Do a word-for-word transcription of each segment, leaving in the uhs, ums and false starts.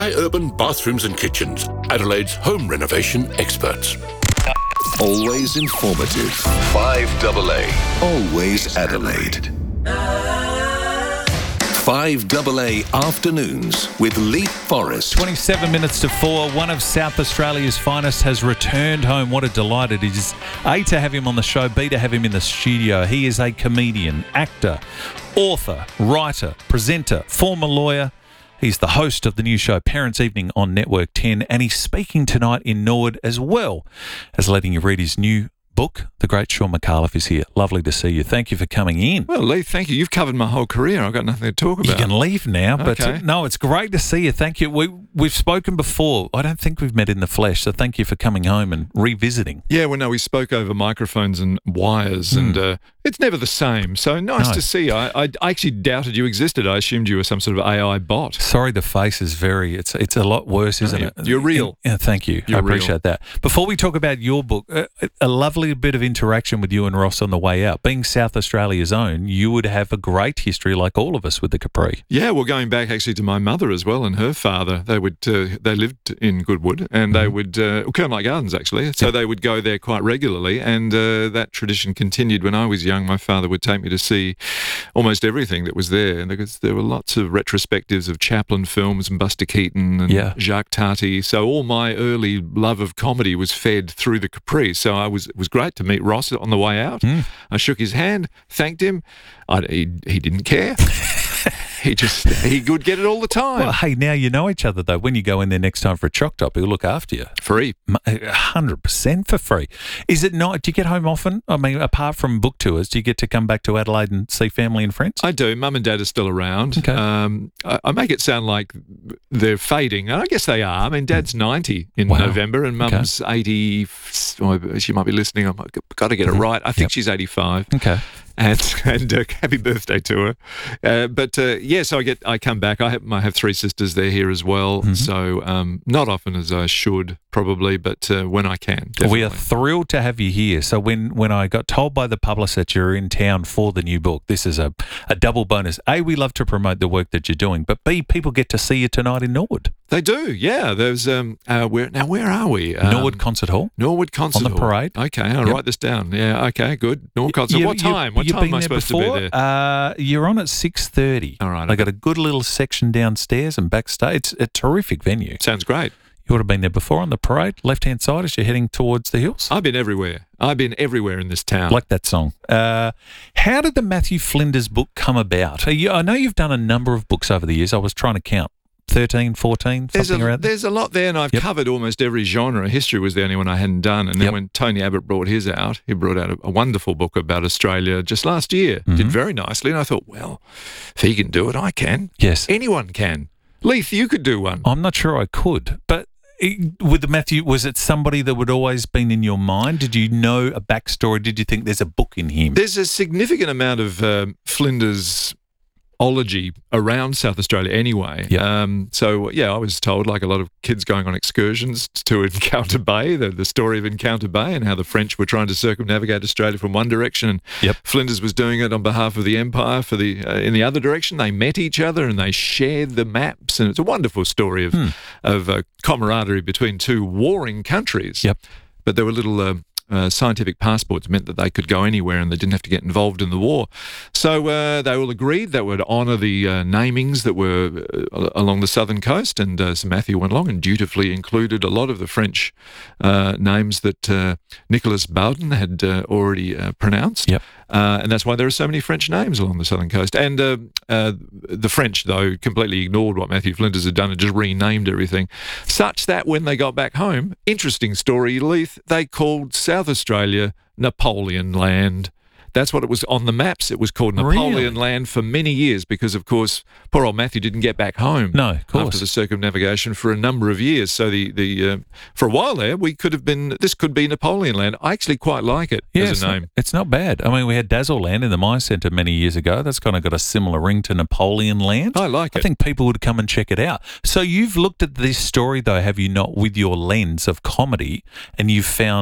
Urban Bathrooms and Kitchens, Adelaide's home renovation experts. Always informative. five A A. Always Adelaide. five A A Afternoons with Leith Forrest. twenty-seven minutes to four. One of South Australia's finest has returned home. What a delight it is. A, to have him on the show. B, to have him in the studio. He is a comedian, actor, author, writer, presenter, former lawyer. He's the host of the new show Parents Evening on Network ten, and he's speaking tonight in Norwood as well as letting you read his new book. The great Sean McAuliffe is here. Lovely to see you. Thank you for coming in. Well, Lee, thank you. You've covered my whole career. I've got nothing to talk about. You can leave now, but Okay. uh, no, it's great to see you. Thank you. We, we've spoken before. I don't think we've met in the flesh, so thank you for coming home and revisiting. Yeah, well, no, we spoke over microphones and wires, and uh, it's never the same. So nice No. to see you. I, I, I actually doubted you existed. I assumed you were some sort of A I bot. Sorry, the face is very, it's it's a lot worse, isn't No, it? you're real. Yeah, thank you. You're I appreciate that. Before we talk about your book, uh, a lovely bit of interaction with you and Ross on the way out. Being South Australia's own, you would have a great history like all of us with the Capri. Yeah, well, going back actually to my mother as well and her father, they would uh, they lived in Goodwood, and they would uh, Kernlight Gardens actually. So they would go there quite regularly, and uh, that tradition continued when I was young. My father would take me to see almost everything that was there, and because there were lots of retrospectives of Chaplin films and Buster Keaton and Yeah. Jacques Tati. So all my early love of comedy was fed through the Capri. So I was it was great to meet Ross on the way out. I shook his hand, thanked him. I, he he didn't care. He just he would get it all the time. Well, hey, now you know each other, though. When you go in there next time for a choc top, he'll look after you. Free. one hundred percent for free. Is it not? Do you get home often? I mean, apart from book tours, do you get to come back to Adelaide and see family and friends? I do. Mum and Dad are still around. Okay. Um, I, I make it sound like they're fading, and I guess they are. I mean, Dad's ninety in Wow. November, and Mum's eighty. Oh, she might be listening. I've got to get it right. I think Yep. she's eighty-five. Okay. And, and uh, happy birthday to her. Uh, but uh, yeah, so I get I come back. I have I have three sisters. They're here as well. Mm-hmm. So um, not often as I should probably, but uh, when I can, definitely. We are thrilled to have you here. So when, when I got told by the publicist you're in town for the new book, this is a, a double bonus. A, we love to promote the work that you're doing, but B, people get to see you tonight in Norwood. They do, yeah. There's um, uh, where now where are we? Um, Norwood Concert Hall. Norwood Concert On the Hall. parade. Okay, I'll Yep. write this down. Yeah, okay, good. Norwood Concert. You- what you- time? What you've time been am I there supposed before? to be there? Uh, you're on at six thirty. All right, They okay. got a good little section downstairs and backstage. It's a terrific venue. Sounds great. You would have been there before on the parade, left-hand side as you're heading towards the hills. I've been everywhere. I've been everywhere in this town. Like that song. Uh, how did the Matthew Flinders book come about? Are you, I know you've done a number of books over the years. I was trying to count. thirteen, fourteen, There's something a, around there? there's a lot there, and I've Yep. covered almost every genre. History was the only one I hadn't done. And then Yep. when Tony Abbott brought his out, he brought out a, a wonderful book about Australia just last year. Mm-hmm. Did very nicely. And I thought, well, if he can do it, I can. Yes. Anyone can. Leith, you could do one. I'm not sure I could, but it, with the Matthew, was it somebody that would always been in your mind? Did you know a backstory? Did you think there's a book in him? There's a significant amount of um, Flinders ology around South Australia anyway. Yep. Um, so, yeah, I was told, like a lot of kids going on excursions to Encounter Bay, the, the story of Encounter Bay and how the French were trying to circumnavigate Australia from one direction, and Yep. Flinders was doing it on behalf of the Empire for the uh, in the other direction. They met each other and they shared the maps, and it's a wonderful story of, Hmm. of uh, camaraderie between two warring countries. Yep. But there were little... Uh, Uh, scientific passports meant that they could go anywhere and they didn't have to get involved in the war. So uh, they all agreed that would honour the uh, namings that were uh, along the southern coast, and uh, so Matthew went along and dutifully included a lot of the French uh, names that uh, Nicolas Bowden had uh, already uh, pronounced. Yep. Uh, and that's why there are so many French names along the southern coast. And uh, uh, the French, though, completely ignored what Matthew Flinders had done and just renamed everything, such that when they got back home, interesting story, Leith, they called South Australia Napoleon Land. That's what it was on the maps. It was called Napoleon Really? Land for many years because, of course, poor old Matthew didn't get back home. No, of course. After the circumnavigation for a number of years. So the the uh, for a while there, we could have been. This could be Napoleon Land. I actually quite like it Yeah, as it's a not, name. it's not bad. I mean, we had Dazzle Land in the Mine Centre many years ago. That's kind of got a similar ring to Napoleon Land. I like I it. think people would come and check it out. So you've looked at this story, though, have you not, with your lens of comedy, and you've found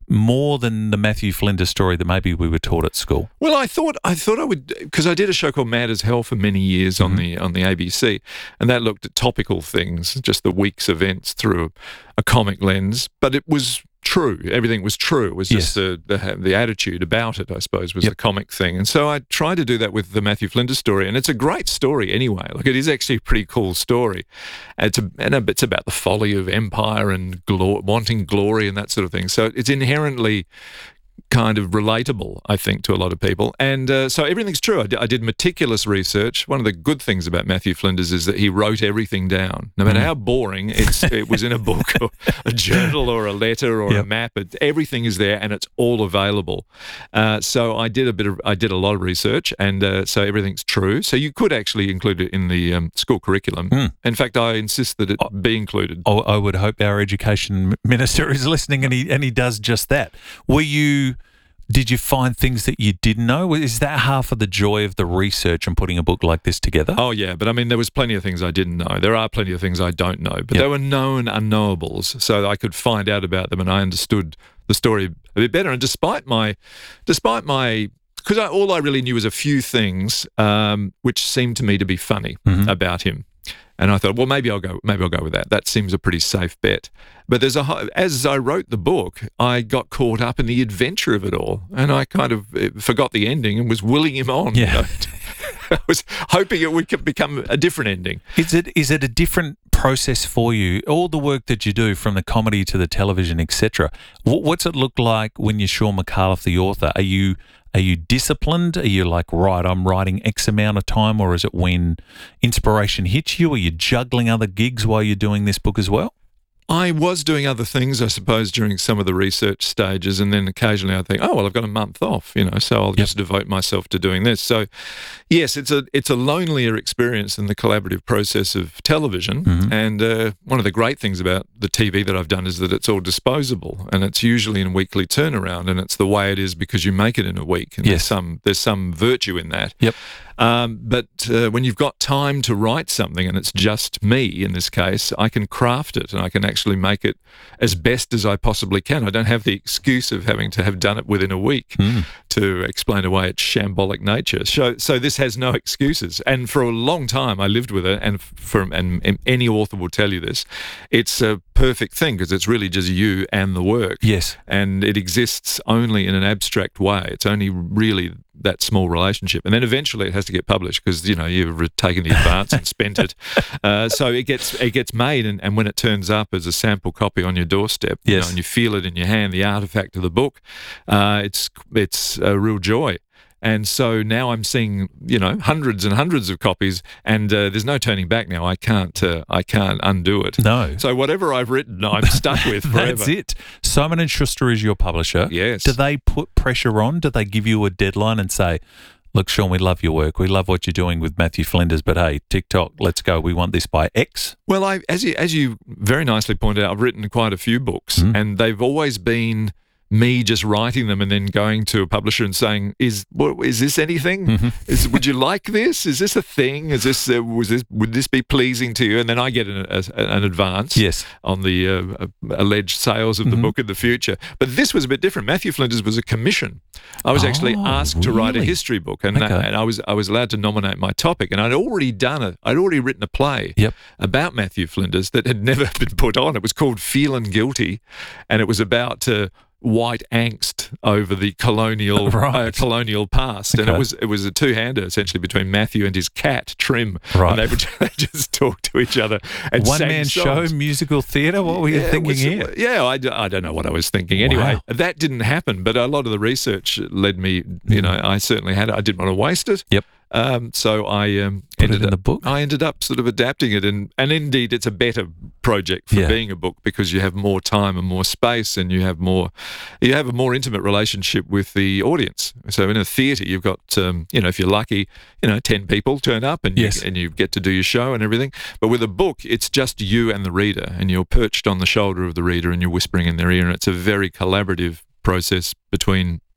more than the Matthew Flinders story that maybe we were taught at school? Well, I thought I thought I would, because I did a show called Mad as Hell for many years on the on the A B C, and that looked at topical things, just the week's events through a, a comic lens. But it was true. Everything was true. It was just Yes. the, the the attitude about it, I suppose, was Yep. the comic thing. And so I tried to do that with the Matthew Flinders story, and it's a great story anyway. Like, it is actually a pretty cool story. And it's a, and it's about the folly of empire and glo- wanting glory and that sort of thing. So it's inherently kind of relatable, I think, to a lot of people. And uh, so everything's true. I did, I did meticulous research. One of the good things about Matthew Flinders is that he wrote everything down. No matter how boring it's, it was in a book or a journal or a letter or Yep. a map, it, everything is there and it's all available. Uh, so I did a bit of, I did a lot of research, and uh, so everything's true. So you could actually include it in the um, school curriculum. In fact, I insist that it be included. I, I would hope our education minister is listening, and he and he does just that. Were you? Did you find things that you didn't know? Is that half of the joy of the research and putting a book like this together? Oh, yeah. But I mean, there was plenty of things I didn't know. There are plenty of things I don't know, but Yep. there were known unknowables. So I could find out about them, and I understood the story a bit better. And despite my, despite my, because I, all I really knew was a few things, um, which seemed to me to be funny about him. And I thought, well, maybe I'll go. Maybe I'll go with that. That seems a pretty safe bet. But there's a ho- as I wrote the book, I got caught up in the adventure of it all, and I kind of uh, forgot the ending and was willing him on. you Yeah. know. I was hoping it would co- become a different ending. Is it is it a different process for you? All the work that you do, from the comedy to the television, et cetera. What's it look like when you're Sean McAuliffe, the author? Are you are you disciplined? Are you like, right, I'm writing X amount of time, or is it when inspiration hits you? Are you juggling other gigs while you're doing this book as well? I was doing other things, I suppose, during some of the research stages, and then occasionally I think, oh, well, I've got a month off, you know, so I'll just devote myself to doing this. So, yes, it's a it's a lonelier experience than the collaborative process of television. And uh, one of the great things about the T V that I've done is that it's all disposable, and it's usually in weekly turnaround, and it's the way it is because you make it in a week. And Yes. there's some there's some virtue in that. Yep. Um, but uh, when you've got time to write something, and it's just me in this case, I can craft it, and I can actually make it as best as I possibly can. I don't have the excuse of having to have done it within a week to explain away its shambolic nature. So, so this has no excuses. And for a long time, I lived with it, and for and, and any author will tell you this, it's a perfect thing because it's really just you and the work. Yes. And it exists only in an abstract way. It's only really that small relationship, and then eventually it has to get published because you know you've re- taken the advance and spent it. Uh, so it gets it gets made, and, and when it turns up as a sample copy on your doorstep, you Yes. know, and you feel it in your hand, the artifact of the book, uh, it's it's a real joy. And so now I'm seeing, you know, hundreds and hundreds of copies, and uh, there's no turning back now. I can't, uh, I can't undo it. No. So whatever I've written, I'm stuck with forever. That's it. Simon and Schuster is your publisher. Yes. Do they put pressure on? Do they give you a deadline and say, look, Sean, we love your work. We love what you're doing with Matthew Flinders, but hey, TikTok, let's go. We want this by X. Well, I, as you as you very nicely pointed out, I've written quite a few books, and they've always been me just writing them and then going to a publisher and saying, "Is what, is this anything? Is would you like this? Is this a thing? Is this uh, was this would this be pleasing to you?" And then I get an, a, an advance Yes. on the uh, alleged sales of the book in the future. But this was a bit different. Matthew Flinders was a commission. I was actually Oh, asked to write a really? history book, and, that, Okay. and I was I was allowed to nominate my topic, and I'd already done it. I'd already written a play Yep. about Matthew Flinders that had never been put on. It was called Feelin' Guilty, and it was about uh, white angst over the colonial Right. uh, colonial past, and Okay. it was it was a two-hander essentially between Matthew and his cat Trim, Right. and they would they just talk to each other and One sang man show, songs. musical theatre. What were you Yeah, it thinking was- here? Yeah, I, d- I don't know what I was thinking. Anyway, Wow. that didn't happen, but a lot of the research led me, you know, I certainly had it. I didn't want to waste it. Yep. Um, so I um, Put ended it in up, the book? I ended up sort of adapting it, and, and indeed, it's a better project for Yeah. being a book because you have more time and more space, and you have more, you have a more intimate relationship with the audience. So in a theatre, you've got, um, you know, if you're lucky, you know, ten people turn up, and Yes. you, and you get to do your show and everything. But with a book, it's just you and the reader, and you're perched on the shoulder of the reader, and you're whispering in their ear, and it's a very collaborative process between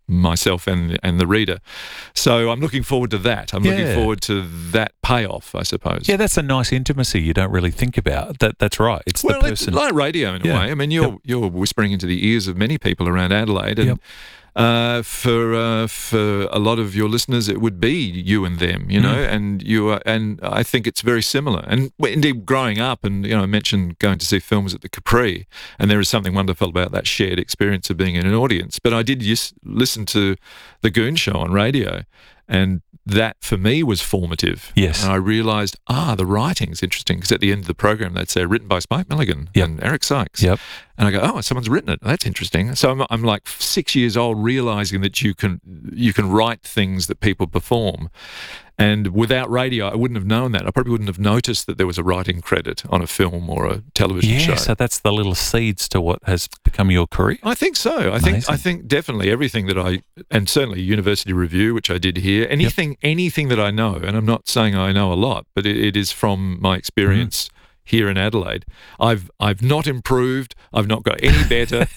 myself and and the reader. So I'm looking forward to that. I'm looking Yeah. forward to that payoff, I suppose. Yeah, that's a nice intimacy you don't really think about. That That's right. It's Well, the it's person. like radio in a Yeah. way. I mean, you're Yep. you're whispering into the ears of many people around Adelaide, and Yep. uh, for uh, for a lot of your listeners, it would be you and them, you know. And you are, and I think it's very similar. And well, indeed, growing up, and you know, I mentioned going to see films at the Capri, and there is something wonderful about that shared experience of being in an audience. But I did just listen to the Goon Show on radio. And that, for me, was formative. Yes. And I realised, ah, the writing's interesting, because at the end of the program, they'd say, written by Spike Milligan Yep. and Eric Sykes. Yep. And I go, oh, someone's written it. That's interesting. So I'm, I'm like six years old, realising that you can you can write things that people perform. And without radio, I wouldn't have known that. I probably wouldn't have noticed that there was a writing credit on a film or a television Yeah, show. so that's the little seeds to what has become your career. I think so. I think Amazing. I think definitely everything that I, and certainly University Review, which I did here, anything anything that I know, and I'm not saying I know a lot, but it, it is from my experience here in Adelaide. I've I've not improved. I've not got any better.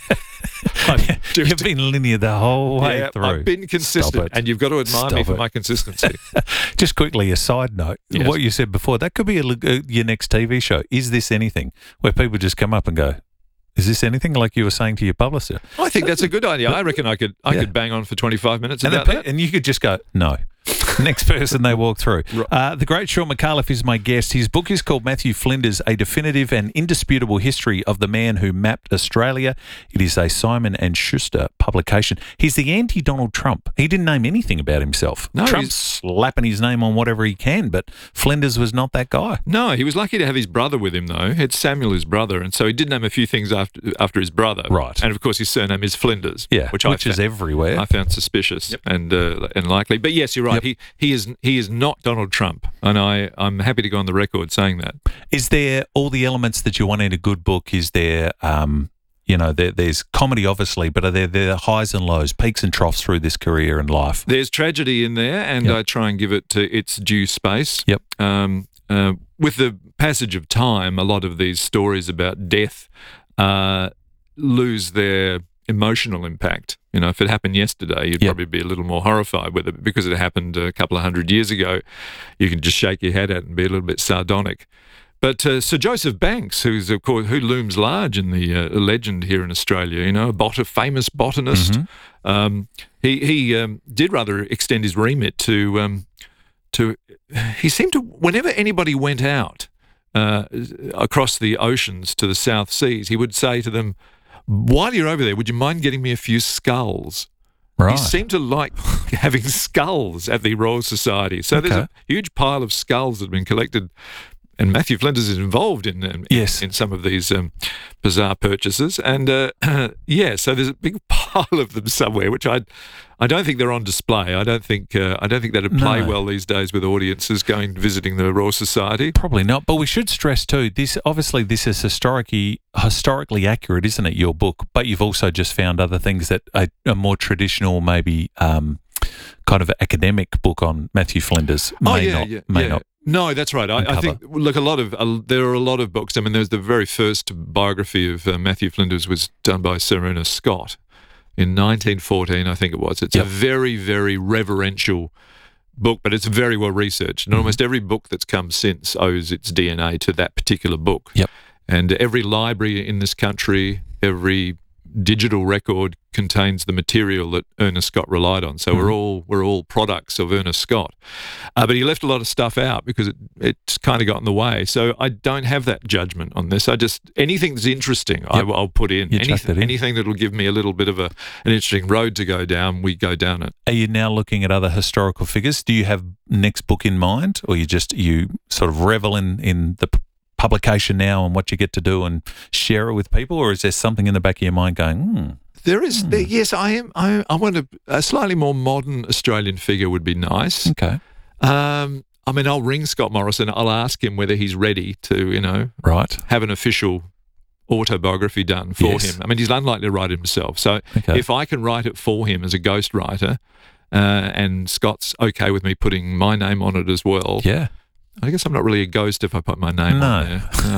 I've just- You've been linear the whole way yeah, through. I've been Stop consistent, it. and you've got to admire me Stop for it. my consistency. Just quickly, a side note. Yes. What you said before, that could be a, uh, your next T V show. Is this anything? Where people just come up and go, is this anything, like you were saying to your publisher? I think that's a good idea. I reckon I could I Yeah. could bang on for twenty-five minutes And, about the, pe- that. and you could just go, no. Next person they walk through. Uh, the great Sean McAuliffe is my guest. His book is called Matthew Flinders, A Definitive and Indisputable History of the Man Who Mapped Australia. It is a Simon and Schuster publication. He's the anti-Donald Trump. He didn't name anything about himself. No, Trump's he's- slapping his name on whatever he can, but Flinders was not that guy. No, he was lucky to have his brother with him, though. It's Samuel, his brother, and so he did name a few things after after his brother. Right. And of course, his surname is Flinders. Yeah, which, which I is found, everywhere. I found suspicious and uh, and likely. But yes, you're right. Yep. He he is he is not Donald Trump, and I I'm happy to go on the record saying that. Is there all the elements that you want in a good book? Is there, um, you know, there, there's comedy, obviously, but are there, there are highs and lows, peaks and troughs through this career and life? There's tragedy in there, and Yep. I try and give it to its due space. Yep. Um, uh, with the passage of time, a lot of these stories about death uh, lose their emotional impact. You know, if it happened yesterday, you'd Yep. probably be a little more horrified with it. Because it happened a couple of hundred years ago, you can just shake your head at it and be a little bit sardonic. But uh, Sir Joseph Banks, who's of course who looms large in the uh, legend here in Australia, you know, a bot- a famous botanist, Mm-hmm. um, he he um, did rather extend his remit to um, to. He seemed to, whenever anybody went out uh, across the oceans to the South Seas, he would say to them, "While you're over there, would you mind getting me a few skulls?" Right. He seemed to like having skulls at the Royal Society. So there's Okay. a huge pile of skulls that have been collected, and Matthew Flinders is involved in in, Yes. in some of these um, bizarre purchases. And uh, yeah, so there's a big pile of them somewhere, which I I don't think they're on display. I don't think uh, I don't think that'd play No. well these days with audiences going visiting the Royal Society. Probably not, but we should stress too. This obviously this is historically historically accurate, isn't it? Your book, but you've also just found other things that a, a more traditional, maybe um, kind of academic book on Matthew Flinders may oh yeah, not yeah, may yeah. not. No, that's right. I, I uncover. think look, a lot of uh, there are a lot of books. I mean, there's the very first biography of uh, Matthew Flinders was done by Sir Ernest Scott in nineteen fourteen, I think it was. It's Yep. a very, very reverential book, but it's very well researched. And Mm-hmm. almost every book that's come since owes its D N A to that particular book. Yep. And every library in this country, every digital record contains the material that Ernest Scott relied on. So Mm-hmm. we're all we're all products of Ernest Scott. Uh, but he left a lot of stuff out because it, it's kind of got in the way. So I don't have that judgment on this. I just anything that's interesting, I, Yep. I'll put in. You chuck anything, that in. anything that'll give me a little bit of a an interesting road to go down, we go down it. Are you now looking at other historical figures? Do you have next book in mind, or you just you sort of revel in in the p- publication now and what you get to do and share it with people, or is there something in the back of your mind going, hmm, There is, there, yes, I am. I, I want a, a slightly more modern Australian figure would be nice. okay, Um, I mean, I'll ring Scott Morrison. I'll ask him whether he's ready to, you know, right, have an official autobiography done for Yes. him. I mean, he's unlikely to write it himself. So Okay. if I can write it for him as a ghostwriter, uh, and Scott's okay with me putting my name on it as well, yeah. I guess I'm not really a ghost if I put my name No. on there. No.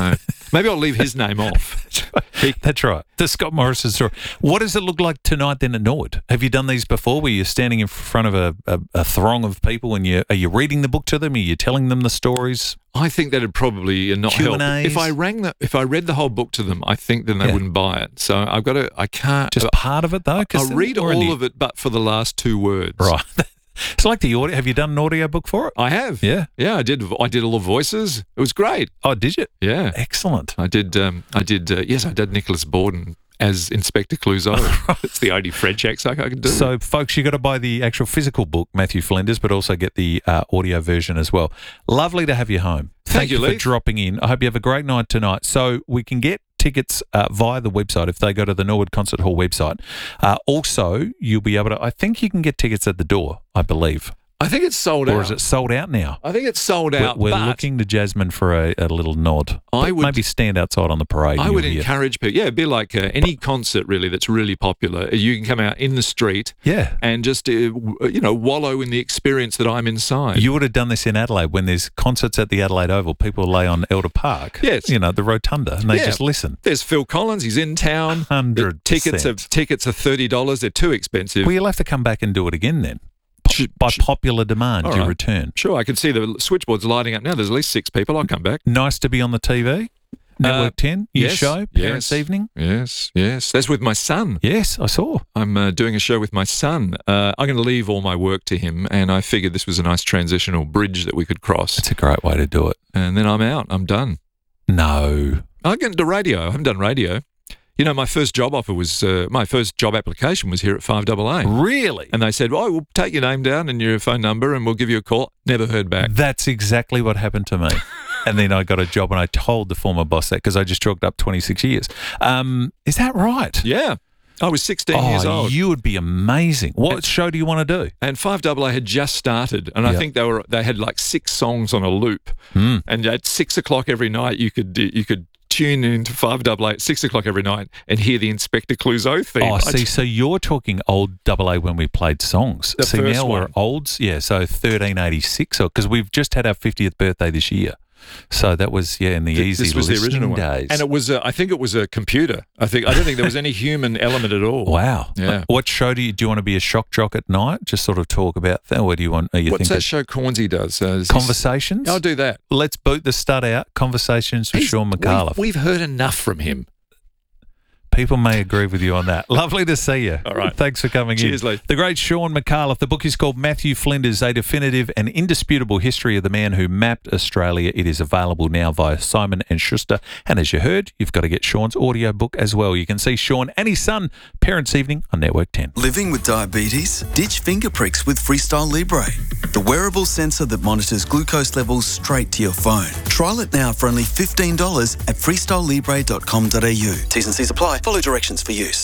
Maybe I'll leave his name off. That's right. The Scott Morrison story. What does it look like tonight then at Norwood? Have you done these before where you're standing in front of a, a, a throng of people and you are you reading the book to them? Are you telling them the stories? I think that'd probably not Q and help. A's? If I rang the, if I read the whole book to them, I think then they Yeah. wouldn't buy it. So I've got to, I can't. Just part of it though? 'Cause I'll then- read or in all the- of it, but for the last two words. Right. It's like the audio. Have you done an audio book for it? I have. Yeah. Yeah, I did. I did all the voices. It was great. Oh, did you? Yeah. Excellent. I did. Um, I did. Uh, yes, I did Nicholas Borden as Inspector Clouseau. It's the only French accent I could do. So, folks, you got to buy the actual physical book, Matthew Flinders, but also get the uh, audio version as well. Lovely to have you home. Thank you, for Leith. dropping in. I hope you have a great night tonight. So we can get tickets uh, via the website if they go to the Norwood Concert Hall website. Uh, also, you'll be able to. I think you can get tickets at the door. I believe. I think it's sold out. Or is it sold out now? I think it's sold out. We're, we're but looking to Jasmine for a, a little nod. I But would- maybe stand outside on the parade. I and would you'll hear- encourage people. Yeah, it'd be like uh, any concert really that's really popular. You can come out in the street Yeah. and just uh, w- you know wallow in the experience that I'm inside. You would have done this in Adelaide when there's concerts at the Adelaide Oval. People lay on Elder Park. Yes. You know, the rotunda, and they Yeah. just listen. There's Phil Collins. He's in town. one hundred The percent. tickets are tickets are thirty dollars. They're too expensive. Well, you'll have to come back and do it again then. Po- Sh- By sh- popular demand, All you right. return. Sure, I can see the switchboards lighting up now. There's at least six people. I'll come back. Nice to be on the T V. Network Uh, ten, your yes, show, Parents' yes. Evening. Yes, yes. That's with my son. Yes, I saw. I'm uh, doing a show with my son. Uh, I'm going to leave all my work to him, and I figured this was a nice transitional bridge that we could cross. It's a great way to do it. And then I'm out. I'm done. No. I get into radio. I haven't done radio. You know, my first job offer was, uh, my first job application was here at five double A. Really? And they said, oh, we'll take your name down and your phone number and we'll give you a call. Never heard back. That's exactly what happened to me. And then I got a job and I told the former boss that because I just chalked up twenty-six years. Um, is that right? Yeah. I was sixteen years Oh, old. you would be amazing. What And- show do you want to do? And five double A had just started, and I Yep. think they were they had like six songs on a loop. Mm. And at six o'clock every night, you could do- you could tune into five double A at six o'clock every night and hear the Inspector Clouseau theme. Oh, I see, just- so you're talking old double A when we played songs. The see, first now we're one. olds. Yeah, so thirteen eighty-six, because we've just had our fiftieth birthday this year. So that was, yeah, in the Th- easy this was the original listening one, days. and it was a, I think it was a computer. I think I don't think there was any human element at all. Wow. Yeah. What show do you do? You want to be a shock jock at night? Just sort of talk about that, or do you want? Are you What's thinking that show Cornsey does? Uh, is this- conversations? I'll do that. Let's boot the stud out. Conversations with He's- Sean McAuliffe. We've, we've heard enough from him. People may agree with you on that. Lovely to see you. All right. Thanks for coming Cheers, in. Lee. The great Sean McAuliffe. The book is called Matthew Flinders, A Definitive and Indisputable History of the Man Who Mapped Australia. It is available now via Simon and Schuster. And as you heard, you've got to get Sean's audio book as well. You can see Sean and his son, Parents' Evening, on Network ten. Living with diabetes? Ditch finger pricks with Freestyle Libre, the wearable sensor that monitors glucose levels straight to your phone. Trial it now for only fifteen dollars at freestyle libre dot com dot a u. T's and C's apply. Follow directions for use.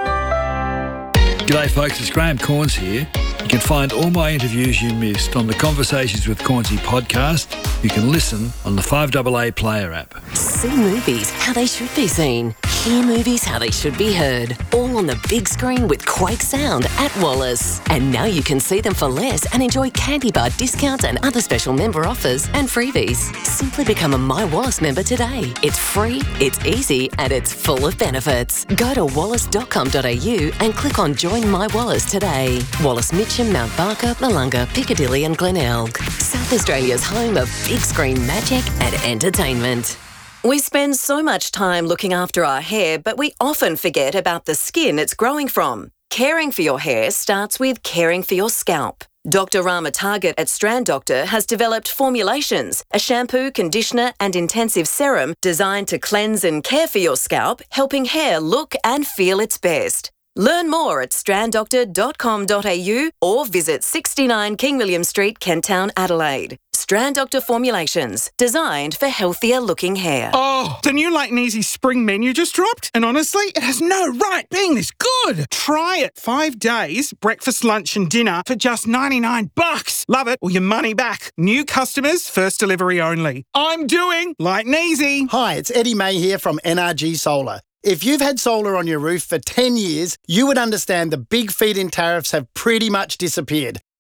G'day folks, it's Graham Corns here. You can find all my interviews you missed on the Conversations with Cornsey podcast. You can listen on the five double A Player app. See movies how they should be seen. Hear movies how they should be heard. All on the big screen with Quake Sound at Wallace. And now you can see them for less and enjoy candy bar discounts and other special member offers and freebies. Simply become a My Wallace member today. It's free, it's easy, and it's full of benefits. Go to wallace dot com dot a u and click on Join My Wallace today. Wallace Mitcham, Mount Barker, Malunga, Piccadilly and Glenelg. South Australia's home of big screen magic and entertainment. We spend so much time looking after our hair, but we often forget about the skin it's growing from. Caring for your hair starts with caring for your scalp. Doctor Rama Target at Strand Doctor has developed formulations, a shampoo, conditioner and intensive serum designed to cleanse and care for your scalp, helping hair look and feel its best. Learn more at strand doctor dot com dot a u or visit sixty-nine King William Street, Kent Town, Adelaide. Strand Doctor Formulations, designed for healthier looking hair. Oh, the new Light and Easy spring menu just dropped, and honestly, it has no right being this good. Try it. Five days, breakfast, lunch and dinner for just ninety-nine bucks. Love it or your money back. New customers, first delivery only. I'm doing Light and Easy. Hi, it's Eddie May here from N R G Solar. If you've had solar on your roof for ten years, you would understand the big feed-in tariffs have pretty much disappeared.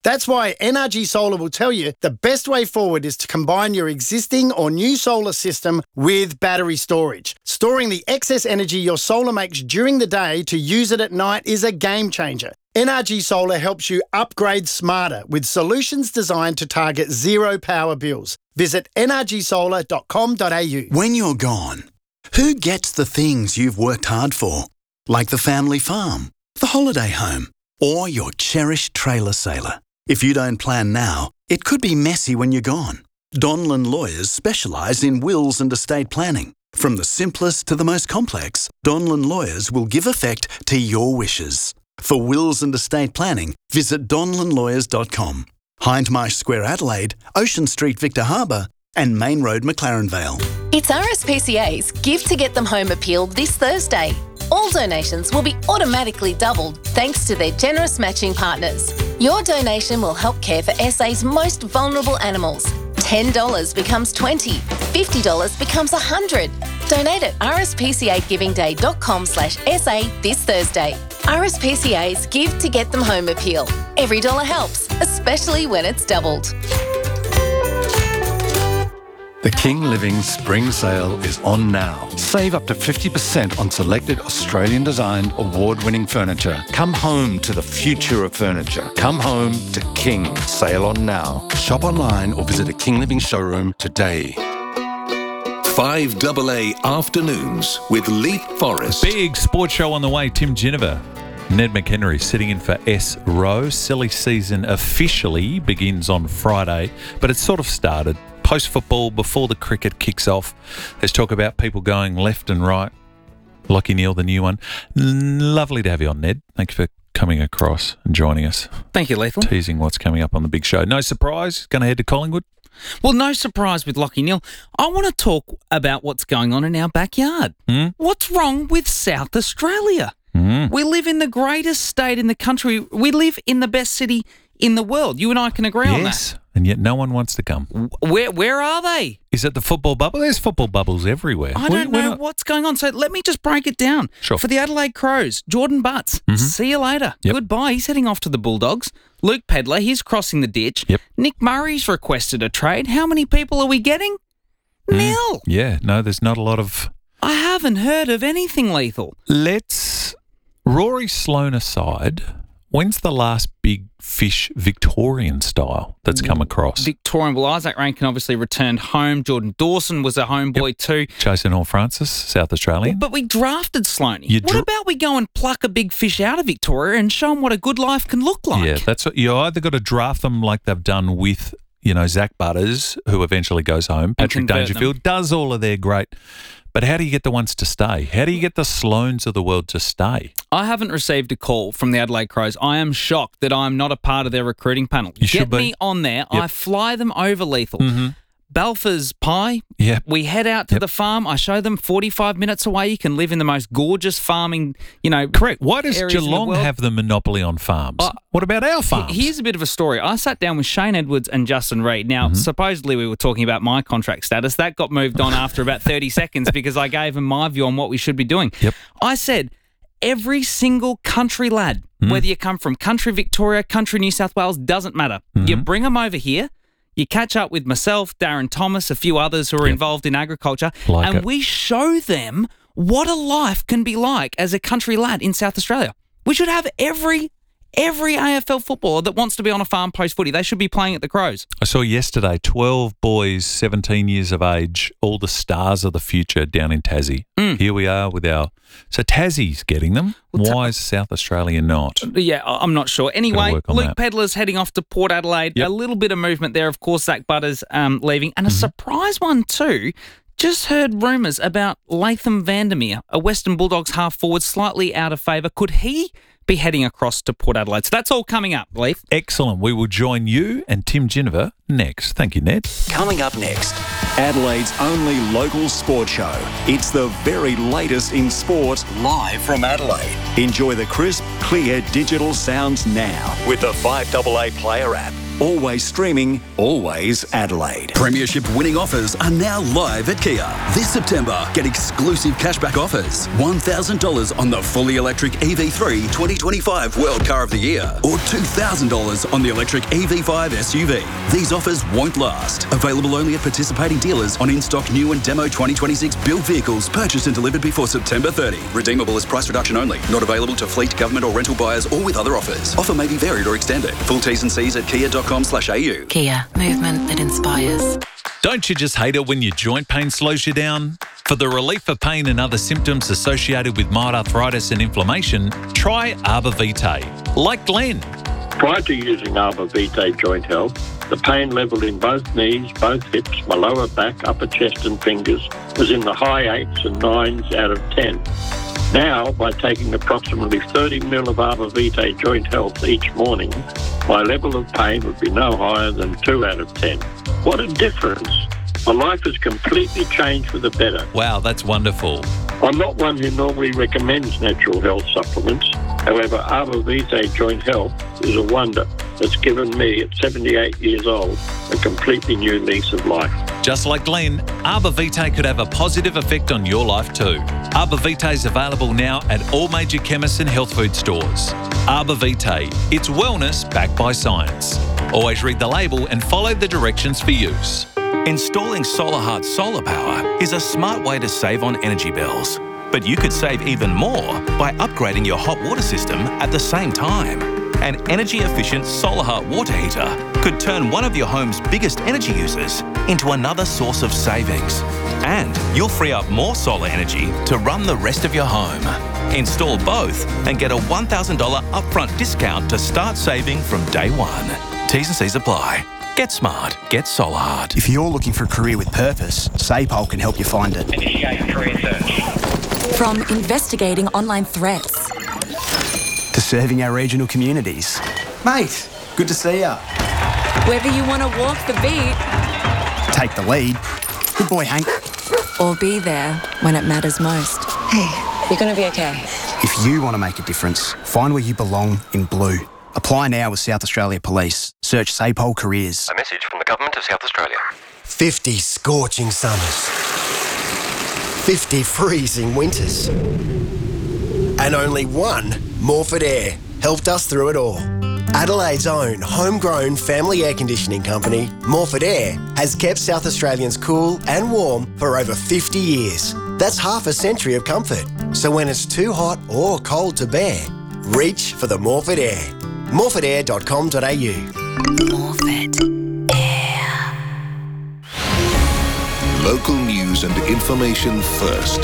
That's why N R G Solar will tell you the best way forward is to combine your existing or new solar system with battery storage. Storing the excess energy your solar makes during the day to use it at night is a game changer. N R G Solar helps you upgrade smarter with solutions designed to target zero power bills. Visit n r g solar dot com dot a u. When you're gone, who gets the things you've worked hard for? Like the family farm, the holiday home, or your cherished trailer sailor. If you don't plan now, it could be messy when you're gone. Donlan Lawyers specialise in wills and estate planning. From the simplest to the most complex, Donlan Lawyers will give effect to your wishes. For wills and estate planning, visit donlan lawyers dot com. Hindmarsh Square Adelaide, Ocean Street Victor Harbour, and Main Road McLaren Vale. It's R S P C A's Give to Get Them Home appeal this Thursday. All donations will be automatically doubled thanks to their generous matching partners. Your donation will help care for S A's most vulnerable animals. ten dollars becomes twenty dollars, fifty dollars becomes one hundred dollars. Donate at r s p c a giving day dot com slash s a this Thursday. R S P C A's Give to Get Them Home appeal. Every dollar helps, especially when it's doubled. The King Living Spring Sale is on now. Save up to fifty percent on selected Australian-designed, award-winning furniture. Come home to the future of furniture. Come home to King. Sale on now. Shop online or visit a King Living showroom today. five double A Afternoons with Leap Forest. Big sports show on the way. Tim Ginniver, Ned McHenry sitting in for S. Rowe. Silly season officially begins on Friday, but it's sort of started. Post-football, before the cricket kicks off, there's talk about people going left and right. Lockie Neal, the new one. Lovely to have you on, Ned. Thank you for coming across and joining us. Thank you, Lethal. Teasing what's coming up on the big show. No surprise, going to head to Collingwood? Well, no surprise with Lockie Neal. I want to talk about what's going on in our backyard. Mm? What's wrong with South Australia? Mm. We live in the greatest state in the country. We live in the best city in the world. You and I can agree on that. Yes, and yet no one wants to come. Where where are they? Is it the football bubble? There's football bubbles everywhere. I don't we, know not... what's going on. So let me just break it down. Sure. For the Adelaide Crows, Jordan Butts, Mm-hmm. see you later. Yep. Goodbye. He's heading off to the Bulldogs. Luke Pedler, he's crossing the ditch. Yep. Nick Murray's requested a trade. How many people are we getting? Mm. Nil. Yeah, no, there's not a lot of... I haven't heard of anything, Lethal. Let's... Rory Sloane aside, when's the last big fish Victorian style that's come across? Victorian. Well, Isaac Rankin obviously returned home. Jordan Dawson was a homeboy Yep. too. Jason Hall Francis, South Australian. But we drafted Sloaney. You what dra- about we go and pluck a big fish out of Victoria and show them what a good life can look like? Yeah, that's what you either got to draft them like they've done with, you know, Zach Butters, who eventually goes home. Patrick convert Dangerfield them. does all of their great. But how do you get the ones to stay? How do you get the Sloanes of the world to stay? I haven't received a call from the Adelaide Crows. I am shocked that I'm not a part of their recruiting panel. You should Get be. me on there. Yep. I fly them over, Lethal. Mm-hmm. Balfour's Pie. Yep. We head out to Yep. the farm. I show them forty-five minutes away. You can live in the most gorgeous farming, you know. Correct. Why does areas in the Geelong world. have the monopoly on farms? Uh, what about our farms? Here's a bit of a story. I sat down with Shane Edwards and Justin Reid. Now, supposedly we were talking about my contract status. That got moved on after about thirty seconds because I gave him my view on what we should be doing. Yep. I said, every single country lad, whether you come from country Victoria, country New South Wales, doesn't matter. You bring them over here. You catch up with myself, Darren Thomas, a few others who are Yep. involved in agriculture, Like and it. we show them what a life can be like as a country lad in South Australia. We should have every every A F L footballer that wants to be on a farm post footy. They should be playing at the Crows. I saw yesterday twelve boys, seventeen years of age, all the stars of the future down in Tassie. Mm. Here we are with our... So Tassie's getting them. Well, Why is South Australia not? Yeah, I- I'm not sure. Anyway, work on Luke that. Pedler's heading off to Port Adelaide. Yep. A little bit of movement there. Of course, Zach Butters um, leaving. And a Mm-hmm. surprise one too. Just heard rumours about Latham Vandermeer, a Western Bulldogs half forward, slightly out of favour. Could he be heading across to Port Adelaide? So that's all coming up, Leith. Excellent. We will join you and Tim Ginniver next. Thank you, Ned. Coming up next, Adelaide's only local sports show. It's the very latest in sport, live from Adelaide. Enjoy the crisp, clear digital sounds now with the five double A Player app. always streaming, always Adelaide. Premiership winning offers are now live at Kia. This September, get exclusive cashback offers. one thousand dollars on the fully electric E V three twenty twenty-five World Car of the Year or two thousand dollars on the electric E V five S U V. These offers won't last. Available only at participating dealers on in-stock new and demo twenty twenty-six built vehicles purchased and delivered before September thirtieth. Redeemable as price reduction only. Not available to fleet, government or rental buyers or with other offers. Offer may be varied or extended. Full T's and C's at kia dot com slash a u. Kia, movement that inspires. Don't you just hate it when your joint pain slows you down? For the relief of pain and other symptoms associated with mild arthritis and inflammation, try Arbor Vitae. Like Glenn. Prior to using Arbor Vitae Joint Health, the pain level in both knees, both hips, my lower back, upper chest and fingers was in the high eights and nines out of ten. Now, by taking approximately thirty mil of Arbor Vitae Joint Health each morning, my level of pain would be no higher than two out of ten. What a difference. My life has completely changed for the better. Wow, that's wonderful. I'm not one who normally recommends natural health supplements. However, Arbor Vitae Joint Health is a wonder that's given me, at seventy-eight years old, a completely new lease of life. Just like Glenn, Arbor Vitae could have a positive effect on your life too. Arbor Vitae is available now at all major chemists and health food stores. Arbor Vitae, it's wellness backed by science. Always read the label and follow the directions for use. Installing SolarHeart solar power is a smart way to save on energy bills. But you could save even more by upgrading your hot water system at the same time. An energy-efficient SolarHeart water heater could turn one of your home's biggest energy users into another source of savings. And you'll free up more solar energy to run the rest of your home. Install both and get a one thousand dollars upfront discount to start saving from day one. T's and C's apply. Get smart. Get SolarHeart. If you're looking for a career with purpose, SAPOL can help you find it. Initiate career search. From investigating online threats to serving our regional communities. Mate, good to see ya. Whether you want to walk the beat, take the lead. Good boy, Hank. Or be there when it matters most. Hey, you're going to be okay. If you want to make a difference, find where you belong in blue. Apply now with South Australia Police. Search SAPOL Careers. A message from the Government of South Australia. fifty scorching summers. fifty freezing winters. And only one Morford Air helped us through it all. Adelaide's own homegrown family air conditioning company, Morford Air, has kept South Australians cool and warm for over fifty years. That's half a century of comfort. So when it's too hot or cold to bear, reach for the Morford Air. morford air dot com dot a u. Morford Air. Local news and information first.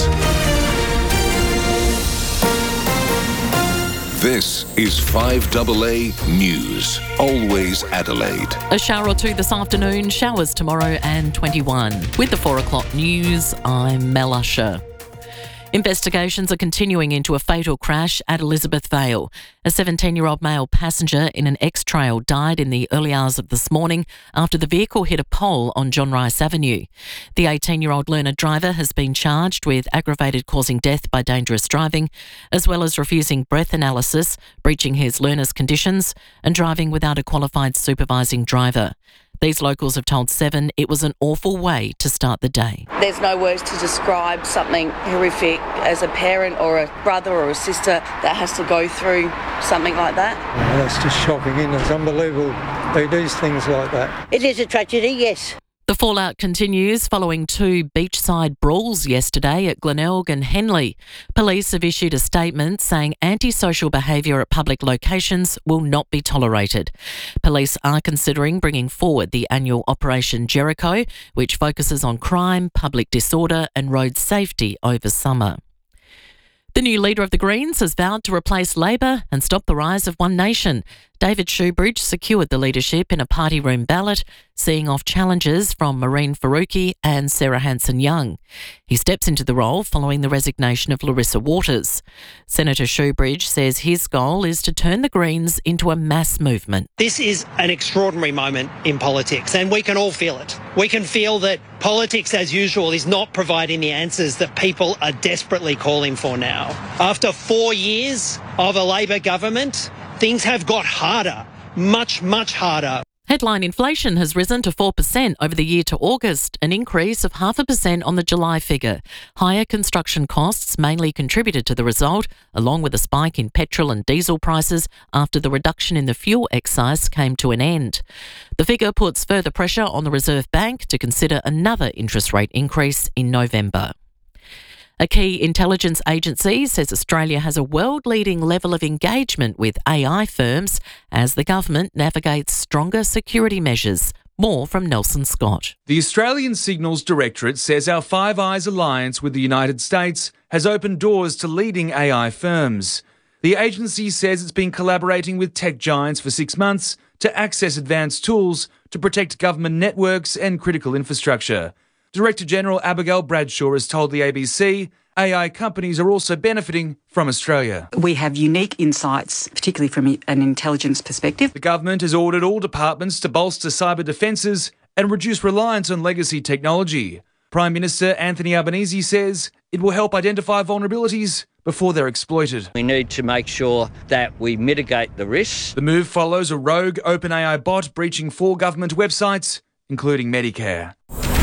This is five A A News. Always Adelaide. A shower or two this afternoon, showers tomorrow and twenty-one. With the four o'clock news, I'm Mel Usher. Investigations are continuing into a fatal crash at Elizabeth Vale. A seventeen-year-old male passenger in an X-Trail died in the early hours of this morning after the vehicle hit a pole on John Rice Avenue. The eighteen-year-old learner driver has been charged with aggravated causing death by dangerous driving, as well as refusing breath analysis, breaching his learner's conditions, and driving without a qualified supervising driver. These locals have told Seven it was an awful way to start the day. There's no words to describe something horrific as a parent or a brother or a sister that has to go through something like that. That's just shocking, isn't it? It's unbelievable they do things like that. It is a tragedy, yes. The fallout continues following two beachside brawls yesterday at Glenelg and Henley. Police have issued a statement saying antisocial behaviour at public locations will not be tolerated. Police are considering bringing forward the annual Operation Jericho, which focuses on crime, public disorder and road safety over summer. The new leader of the Greens has vowed to replace Labor and stop the rise of One Nation. David Shoebridge secured the leadership in a party room ballot, seeing off challenges from Maureen Faruqi and Sarah Hanson-Young. He steps into the role following the resignation of Larissa Waters. Senator Shoebridge says his goal is to turn the Greens into a mass movement. This is an extraordinary moment in politics, and we can all feel it. We can feel that politics, as usual, is not providing the answers that people are desperately calling for now. After four years of a Labor government, things have got harder, much, much harder. Headline inflation has risen to four percent over the year to August, an increase of half a percent on the July figure. Higher construction costs mainly contributed to the result, along with a spike in petrol and diesel prices after the reduction in the fuel excise came to an end. The figure puts further pressure on the Reserve Bank to consider another interest rate increase in November. A key intelligence agency says Australia has a world-leading level of engagement with A I firms as the government navigates stronger security measures. More from Nelson Scott. The Australian Signals Directorate says our Five Eyes alliance with the United States has opened doors to leading A I firms. The agency says it's been collaborating with tech giants for six months to access advanced tools to protect government networks and critical infrastructure. Director General Abigail Bradshaw has told the A B C A I companies are also benefiting from Australia. We have unique insights, particularly from an intelligence perspective. The government has ordered all departments to bolster cyber defences and reduce reliance on legacy technology. Prime Minister Anthony Albanese says it will help identify vulnerabilities before they're exploited. We need to make sure that we mitigate the risks. The move follows a rogue OpenAI bot breaching four government websites, including Medicare.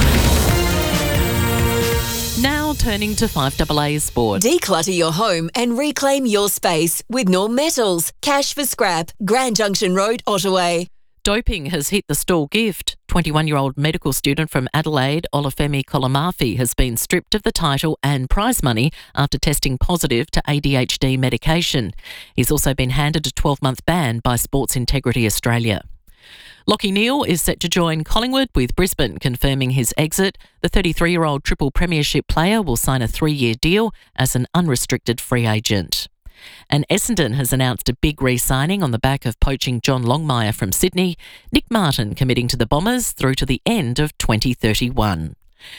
Now turning to five A A Sport. Declutter your home and reclaim your space with Norm Metals. Cash for scrap. Grand Junction Road, Ottaway. Doping has hit the stall gift. twenty-one-year-old medical student from Adelaide, Olufemi Kolomafi, has been stripped of the title and prize money after testing positive to A D H D medication. He's also been handed a twelve-month ban by Sports Integrity Australia. Lachie Neale is set to join Collingwood, with Brisbane confirming his exit. The thirty-three-year-old triple premiership player will sign a three-year deal as an unrestricted free agent. And Essendon has announced a big re-signing on the back of poaching John Longmire from Sydney, Nick Martin committing to the Bombers through to the end of twenty thirty-one.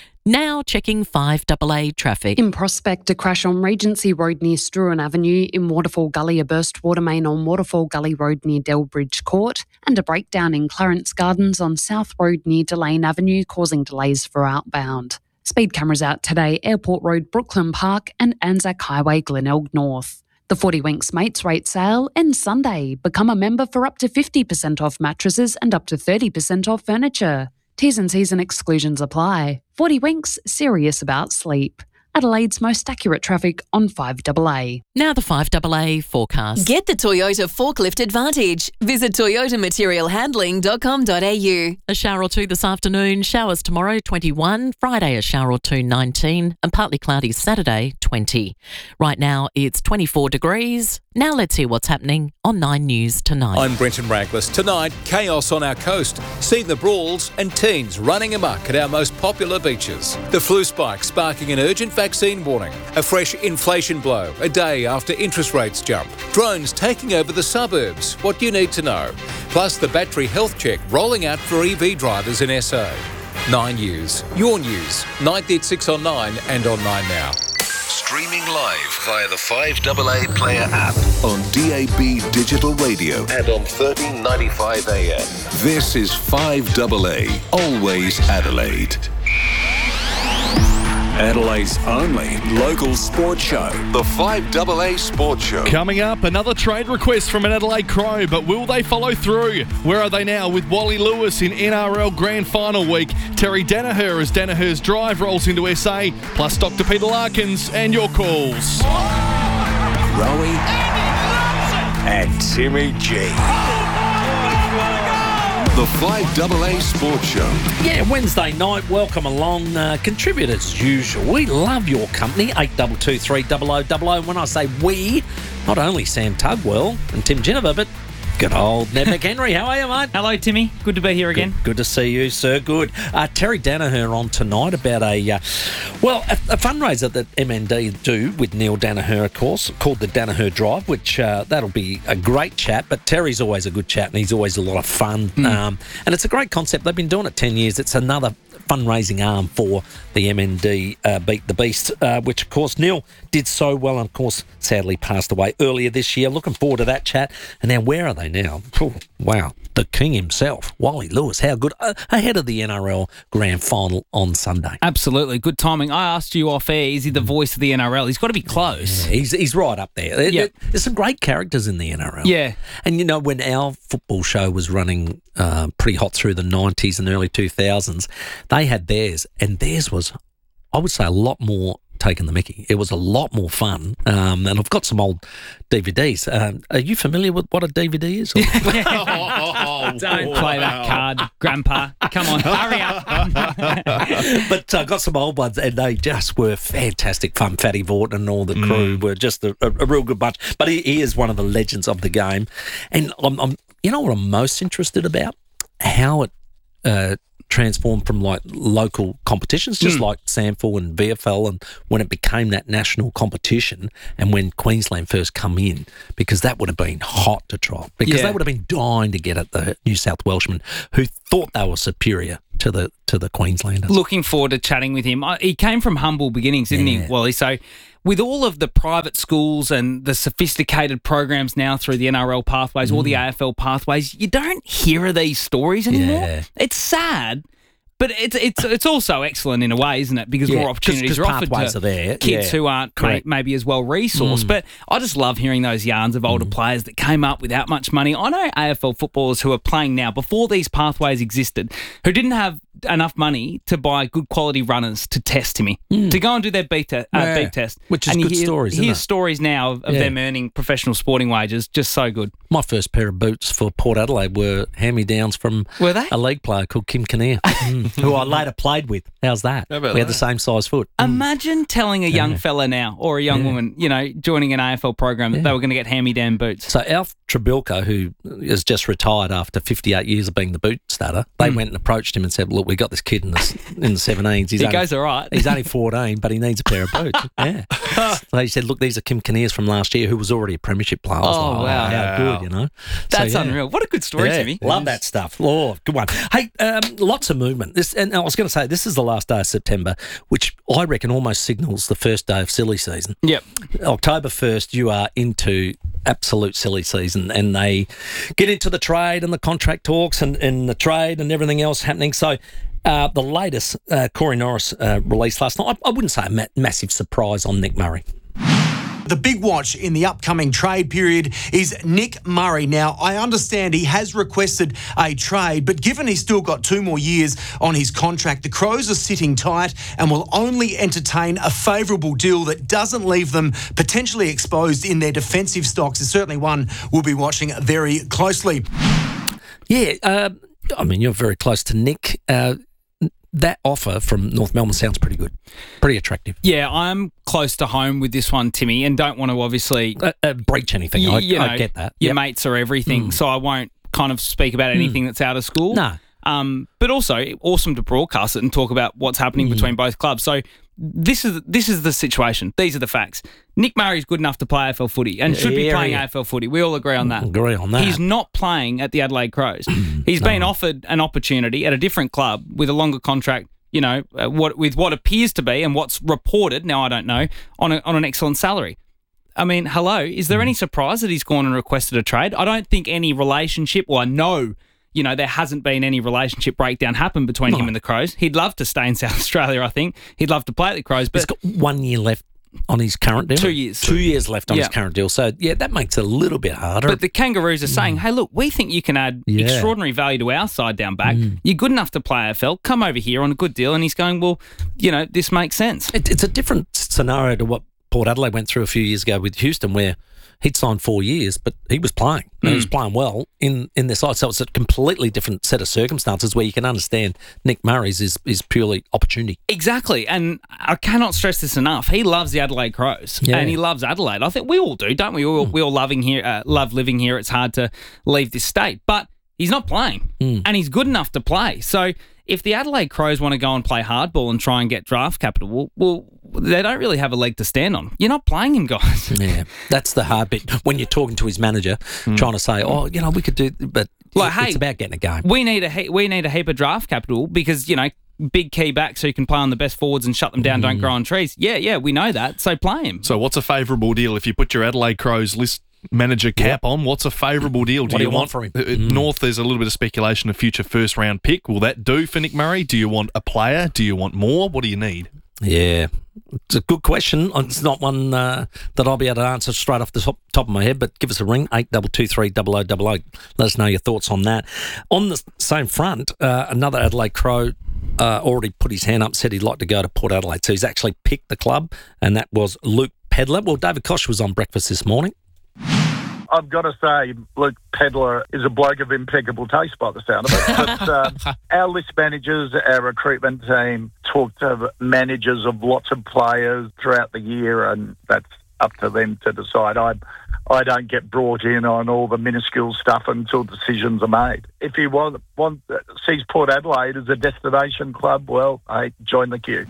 Now checking five A A traffic. In Prospect, a crash on Regency Road near Struan Avenue. In Waterfall Gully, a burst water main on Waterfall Gully Road near Delbridge Court. And a breakdown in Clarence Gardens on South Road near Delane Avenue, causing delays for outbound. Speed cameras out today, Airport Road, Brooklyn Park and Anzac Highway, Glenelg North. The forty Winks Mates Rate Sale ends Sunday. Become a member for up to fifty percent off mattresses and up to thirty percent off furniture. T's and C's and exclusions apply. forty Winks, serious about sleep. Adelaide's most accurate traffic on five A A. Now the five A A forecast. Get the Toyota Forklift Advantage. Visit toyota material handling dot com dot a u. A shower or two this afternoon, showers tomorrow twenty-one, Friday a shower or two nineteen, and partly cloudy Saturday twenty. Right now it's twenty-four degrees. Now let's hear what's happening on Nine News tonight. I'm Brenton Raglas. Tonight, chaos on our coast. See the brawls and teens running amok at our most popular beaches. The flu spike sparking an urgent vaccine warning. A fresh inflation blow a day after interest rates jump. Drones taking over the suburbs. What you need to know. Plus the battery health check rolling out for E V drivers in S O. Nine News. Your news. ninety at six on Nine and on Nine Now. Streaming live via the five A A Player app on D A B Digital Radio and on thirteen ninety-five A M. This is five A A, always Adelaide. Adelaide's only local sports show. The five A A Sports Show. Coming up, another trade request from an Adelaide Crow, but will they follow through? Where are they now with Wally Lewis in N R L Grand Final week? Terry Danaher as Danaher's drive rolls into S A, plus Doctor Peter Larkins and your calls. Rowie and Timmy G. The five A A Sports Show. Yeah, Wednesday night, welcome along. Uh, contribute as usual. We love your company, eight two two three double oh double oh. When I say we, not only Sam Tugwell and Tim Ginniver, but good old Ned McHenry. How are you, mate? Hello, Timmy. Good to be here again. Good, good to see you, sir. Good. Uh, Terry Danaher on tonight about a, uh, well, a, a fundraiser that M N D do with Neil Danaher, of course, called the Danaher Drive, which uh, that'll be a great chat. But Terry's always a good chat and he's always a lot of fun. Mm. Um, and it's a great concept. They've been doing it ten years. It's another fundraising arm for the M N D uh, Beat the Beast, uh, which, of course, Neil did so well and, of course, sadly passed away earlier this year. Looking forward to that chat. And now, where are they now? Oh, wow. The king himself, Wally Lewis. How good. Uh, ahead of the N R L Grand Final on Sunday. Absolutely. Good timing. I asked you off air, is he the voice of the N R L? He's got to be close. Yeah, he's, he's right up there. Yep. There's some great characters in the N R L. Yeah. And, you know, when our football show was running uh, pretty hot through the nineties and early two thousands, they had theirs, and theirs was, I would say, a lot more taking the mickey. It was a lot more fun. Um, and I've got some old D V Ds. Um, are you familiar with what a D V D is? Or? oh, Don't play that card, Grandpa. Come on, hurry up. But I uh, got some old ones, and they just were fantastic fun. Fatty Vaughton and all the crew mm. were just a, a, a real good bunch. But he, he is one of the legends of the game. And I'm, I'm, you know what I'm most interested about? How it uh, transformed from like local competitions, just mm. like SANFL and V F L, and when it became that national competition, and when Queensland first come in, because that would have been hot to try, because Yeah. they would have been dying to get at the New South Welshmen who thought they were superior to the to the Queenslanders. Looking forward to chatting with him. Uh, He came from humble beginnings, didn't Yeah. he, Wally? So with all of the private schools and the sophisticated programs now through the N R L pathways, all the A F L pathways, you don't hear of these stories anymore. Yeah. It's sad, but it's it's it's also excellent in a way, isn't it? Because Yeah, more 'cause- opportunities 'cause are offered pathways to are there. kids Yeah, who aren't may, correct. maybe as well resourced. Mm. But I just love hearing those yarns of older players that came up without much money. I know A F L footballers who are playing now before these pathways existed, who didn't have enough money to buy good quality runners to test Timmy, to go and do their beep, te- uh, Yeah, beep test. which is and you good hear, stories, isn't hear it? stories now of, of Yeah. them earning professional sporting wages. Just so good. My first pair of boots for Port Adelaide were hand-me-downs from Were they? a league player called Kim Kinnear, mm, who I later played with. How's that? How about we had that? the same size foot. Imagine telling a young Yeah. fella now or a young Yeah. woman, you know, joining an A F L program that Yeah. they were going to get hand-me-down boots. So Alf Trabilka, who has just retired after fifty-eight years of being the boot starter, they Mm. went and approached him and said, "Look, we got this kid in the in the seventeens. He's He only, goes all right. He's only fourteen, but he needs a pair of boots." Yeah. So he said, "Look, these are Kim Kinnear's from last year, who was already a premiership player." I was Oh, like, wow. how Wow. good, you know? That's So, yeah. unreal. What a good story, Yeah, Timmy. love that stuff. Oh, good one. Hey, um, lots of movement. This, and I was going to say, this is the last day of September, which I reckon almost signals the first day of silly season. Yep. October first, you are into absolute silly season, and they get into the trade and the contract talks and, and the trade and everything else happening. So uh, the latest, uh, Corey Norris uh, released last night, I, I wouldn't say a ma- massive surprise on Nick Murray. The big watch in the upcoming trade period is Nick Murray. Now, I understand he has requested a trade, but given he's still got two more years on his contract, the Crows are sitting tight and will only entertain a favourable deal that doesn't leave them potentially exposed in their defensive stocks. It's certainly one we'll be watching very closely. Yeah, uh, I mean, you're very close to Nick. Uh, that offer from North Melbourne sounds pretty good, pretty attractive. Yeah, I'm close to home with this one, Timmy, and don't want to obviously Uh, uh, breach anything. y- I, you know, I get that. Your Yep. mates are everything, Mm. so I won't kind of speak about anything that's out of school. No. Um, but also awesome to broadcast it and talk about what's happening Mm. between both clubs. So this is this is the situation. These are the facts. Nick Murray's good enough to play A F L footy and should be Yeah, playing yeah. A F L footy. We all agree on that. Agree on that. He's not playing at the Adelaide Crows. He's been offered an opportunity at a different club with a longer contract, you know, uh, what with what appears to be and what's reported, now I don't know, on a, on an excellent salary. I mean, hello, is there any surprise that he's gone and requested a trade? I don't think any relationship, well, I know, you know, there hasn't been any relationship breakdown happen between No. him and the Crows. He'd love to stay in South Australia, I think. He'd love to play at the Crows, but He's got one year left on his current deal. Two years. Two years left on Yeah. his current deal. So, yeah, that makes it a little bit harder. But the Kangaroos are saying, hey, look, we think you can add Yeah. extraordinary value to our side down back. You're good enough to play A F L. Come over here on a good deal. And he's going, well, you know, this makes sense. It, it's a different scenario to what Port Adelaide went through a few years ago with Houston, where he'd signed four years, but he was playing. And he was playing well in, in their side. So it's a completely different set of circumstances where you can understand Nick Murray's is, is purely opportunity. Exactly. And I cannot stress this enough. He loves the Adelaide Crows. Yeah. And he loves Adelaide. I think we all do, don't we? We all, we all loving here, uh, love living here. It's hard to leave this state. But he's not playing. Mm. And he's good enough to play. So if the Adelaide Crows want to go and play hardball and try and get draft capital, well, well, they don't really have a leg to stand on. You're not playing him, guys. Yeah, that's the hard bit. When you're talking to his manager, trying to say, oh, you know, we could do, but Like, it's hey, about getting a game. We need a he- we need a heap of draft capital because, you know, big key back so you can play on the best forwards and shut them down, mm. don't grow on trees. Yeah, yeah, we know that. So play him. So what's a favourable deal if you put your Adelaide Crows list manager cap What? on? What's a favourable deal? Do What you, do you want want for him? Uh, Mm. North, there's a little bit of speculation of future first round pick. Will that do for Nick Murray? Do you want a player? Do you want more? What do you need? Yeah, it's a good question. It's not one uh, that I'll be able to answer straight off the top, top of my head, but give us a ring, eight two two three double oh double oh. Let us know your thoughts on that. On the same front, uh, another Adelaide Crow uh, already put his hand up, said he'd like to go to Port Adelaide. So he's actually picked the club, and that was Luke Pedler. Well, David Koch was on breakfast this morning. I've got to say, Luke Pedler is a bloke of impeccable taste by the sound of it. But um, our list managers, our recruitment team, talk to managers of lots of players throughout the year, and that's up to them to decide. I I don't get brought in on all the minuscule stuff until decisions are made. If you want, want sees Port Adelaide as a destination club, well, hey, join the queue.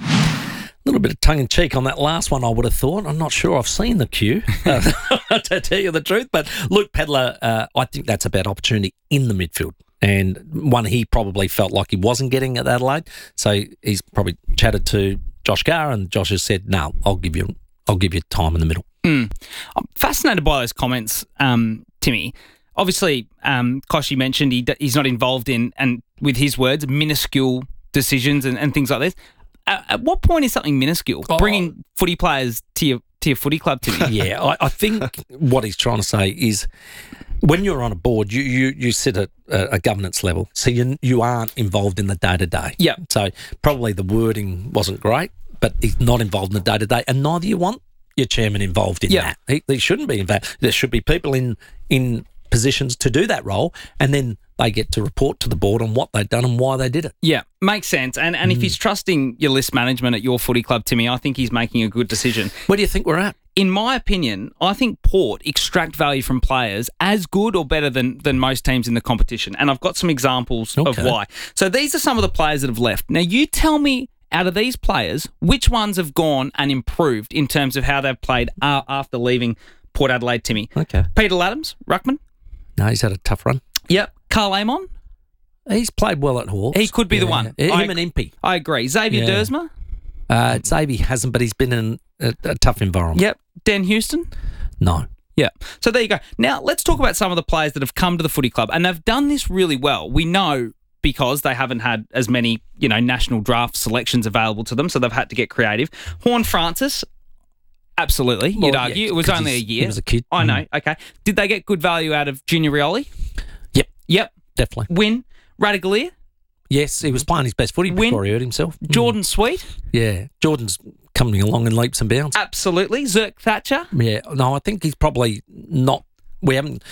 A little bit of tongue-in-cheek on that last one, I would have thought. I'm not sure I've seen the queue, uh, to tell you the truth. But Luke Pedler, uh, I think that's about opportunity in the midfield, and one he probably felt like he wasn't getting at Adelaide. So he's probably chatted to Josh Garr, and Josh has said, no, I'll give you I'll give you time in the middle. Mm. I'm fascinated by those comments, um, Timmy. Obviously, um, Koshy mentioned he, he's not involved in, and with his words, minuscule decisions and, and things like this. At, at what point is something minuscule? Oh. Bringing footy players to your to your footy club, Timmy? Yeah, I, I think what he's trying to say is when you're on a board, you you, you sit at a, a governance level, so you you aren't involved in the day-to-day. Yeah. So probably the wording wasn't great, but he's not involved in the day-to-day, and neither you want your chairman involved in yeah. that. He, he shouldn't be involved. There should be people in in positions to do that role, and then they get to report to the board on what they've done and why they did it. Yeah, makes sense. And and mm. if he's trusting your list management at your footy club, Timmy, I think he's making a good decision. Where do you think we're at? In my opinion, I think Port extract value from players as good or better than, than most teams in the competition. And I've got some examples okay. of why. So these are some of the players that have left. Now, you tell me, out of these players, which ones have gone and improved in terms of how they've played uh, after leaving Port Adelaide, Timmy? Okay. Peter Laddams, ruckman. No, he's had a tough run. Yep. Carl Amon. He's played well at Hawks. He could be yeah. the one. Him I, and Impey. I agree. Xavier yeah. Dersma. Uh, Xavier hasn't, but he's been in a, a tough environment. Yep. Dan Houston. No. Yeah. So there you go. Now, let's talk about some of the players that have come to the footy club, and they've done this really well. We know because they haven't had as many, you know, national draft selections available to them, so they've had to get creative. Horn Francis, absolutely, well, you'd argue. Yeah, it was only a year. He was a kid. I know, mm. okay. Did they get good value out of Junior Rioli? Yep. Yep. Definitely. Win. Radaglia? Yes, he was playing his best footy Win. before he hurt himself. Jordan mm. Sweet? Yeah. Jordan's coming along in leaps and bounds. Absolutely. Zerk Thatcher? Yeah. No, I think he's probably not... We haven't...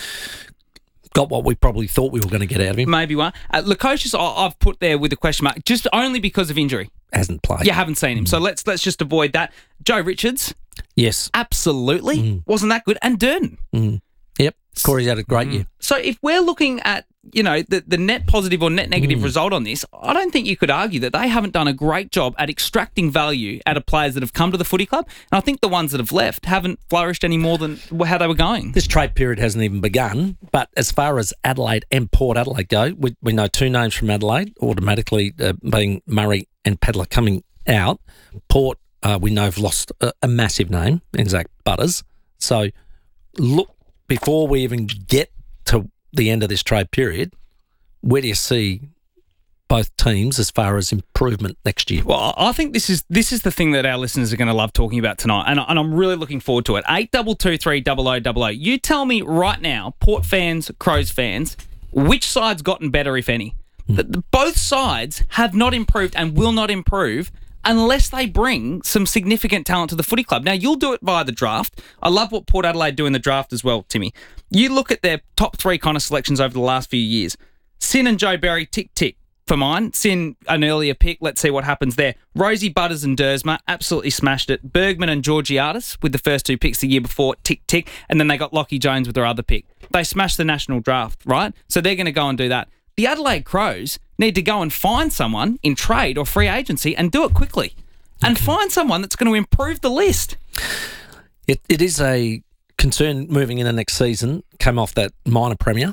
got what we probably thought we were going to get out of him. Maybe one. Uh, Lukosius, I've put there with a question mark, just only because of injury. Hasn't played. You haven't seen him, mm. so let's let's just avoid that. Joe Richards. Yes. Absolutely. Mm. Wasn't that good? And Durden. Mm. Yep. Corey's had a great mm. year. So if we're looking at, you know, the, the net positive or net negative mm. result on this, I don't think you could argue that they haven't done a great job at extracting value out of players that have come to the footy club. And I think the ones that have left haven't flourished any more than how they were going. This trade period hasn't even begun, but as far as Adelaide and Port Adelaide go, we, we know two names from Adelaide, automatically uh, being Murray and Pedler coming out. Port, uh, we know, have lost a, a massive name in Zach Butters. So look, before we even get to the end of this trade period, where do you see both teams as far as improvement next year? Well, I think this is this is the thing that our listeners are going to love talking about tonight, and, and I'm really looking forward to it. eight two two three double oh double oh. You tell me right now, Port fans, Crows fans, which side's gotten better, if any? Mm. The, the, both sides have not improved and will not improve unless they bring some significant talent to the footy club. Now, you'll do it via the draft. I love what Port Adelaide do in the draft as well, Timmy. You look at their top three kind of selections over the last few years. Sin and Joe Berry, tick, tick. For mine, Sin, an earlier pick. Let's see what happens there. Rosie Butters and Dersma absolutely smashed it. Bergman and Georgiadis with the first two picks the year before, tick, tick. And then they got Lockie Jones with their other pick. They smashed the national draft, right? So they're going to go and do that. The Adelaide Crows need to go and find someone in trade or free agency and do it quickly. And okay. find someone that's going to improve the list. It, it is a concern moving into next season. Came off that minor premier.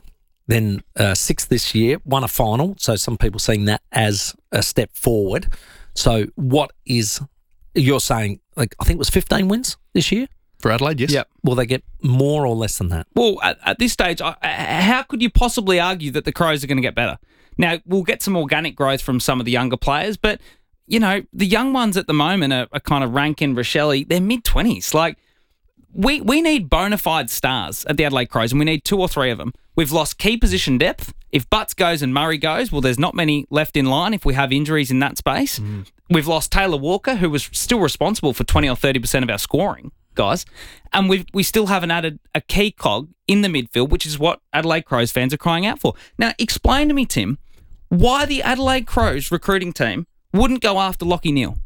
then uh, sixth this year, won a final. So some people seeing that as a step forward. So what is, you're saying, like I think it was fifteen wins this year? For Adelaide, yes. Yep. Will they get more or less than that? Well, at, at this stage, I, how could you possibly argue that the Crows are going to get better? Now, we'll get some organic growth from some of the younger players, but, you know, the young ones at the moment are, are kind of Rankin, Rochelle, they're mid-twenties. Like, we, we need bona fide stars at the Adelaide Crows, and we need two or three of them. We've lost key position depth. If Butts goes and Murray goes, well, there's not many left in line if we have injuries in that space. Mm. We've lost Taylor Walker, who was still responsible for twenty or thirty percent of our scoring, guys. And we we still haven't added a key cog in the midfield, which is what Adelaide Crows fans are crying out for. Now, explain to me, Tim, why the Adelaide Crows recruiting team wouldn't go after Lachie Neale.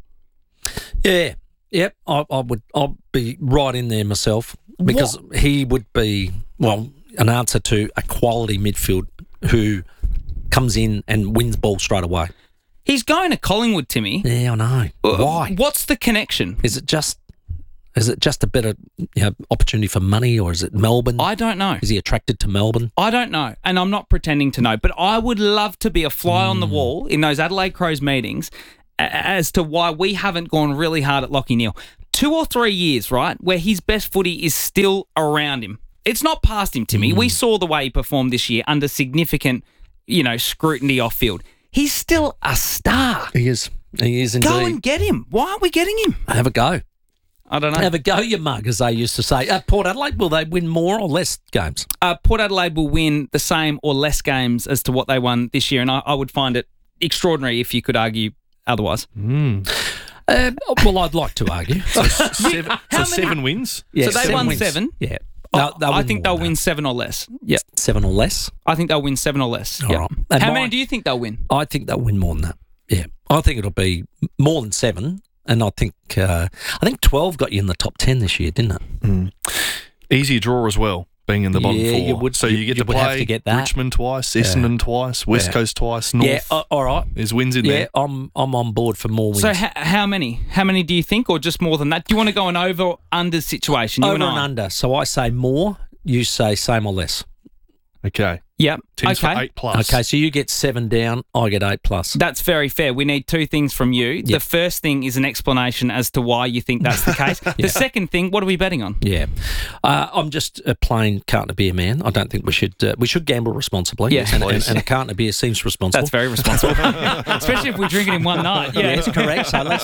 Yeah, yep, I, I would. I'll be right in there myself because what? he would be well an answer to a quality midfield who comes in and wins ball straight away. He's going to Collingwood, Timmy. Yeah, I know. Why? What's the connection? Is it just is it just a better you know, opportunity for money, or is it Melbourne? I don't know. Is he attracted to Melbourne? I don't know, and I'm not pretending to know, but I would love to be a fly mm. on the wall in those Adelaide Crows meetings as to why we haven't gone really hard at Lachie Neale. Two or three years, right, where his best footy is still around him. It's not past him, Timmy. Mm. We saw the way he performed this year under significant, you know, scrutiny off field. He's still a star. He is. He is indeed. Go and get him. Why aren't we getting him? Have a go. I don't know. Have a go, you mug, as they used to say. Uh, Port Adelaide, will they win more or less games? Uh, Port Adelaide will win the same or less games as to what they won this year, and I, I would find it extraordinary if you could argue otherwise. Mm. Uh, well, I'd like to argue. So, seven, so many, seven wins? Yeah, so they seven won wins. seven? Yeah. Oh, I think they'll win seven or less. Yeah, seven or less. I think they'll win seven or less. All yep. right. How my, many do you think they'll win? I think they'll win more than that. Yeah, I think it'll be more than seven, and I think uh, I think twelve got you in the top ten this year, didn't it? Mm. Easy draw as well, being in the bottom yeah, four. You would, so you, you get you to play have to get that. Richmond twice, Essendon yeah. twice, West yeah. Coast twice, North. Yeah, uh, all right. There's wins in yeah, there. Yeah, I'm I'm on board for more wins. So ha- how many? How many do you think, or just more than that? Do you want to go an over or under situation? You Over and, and I? under. So I say more. You say same or less. Okay. Yep. Tens okay. for eight plus. Okay, so you get seven down, I get eight plus. That's very fair. We need two things from you. Yep. The first thing is an explanation as to why you think that's the case. yeah. The second thing, what are we betting on? Yeah, uh, I'm just a plain Carlton beer man. I don't think we should uh, we should gamble responsibly. Yeah, and, and, and a Carlton beer seems responsible. That's very responsible, especially if we drink it in one night. Yeah, yes, correct. So let's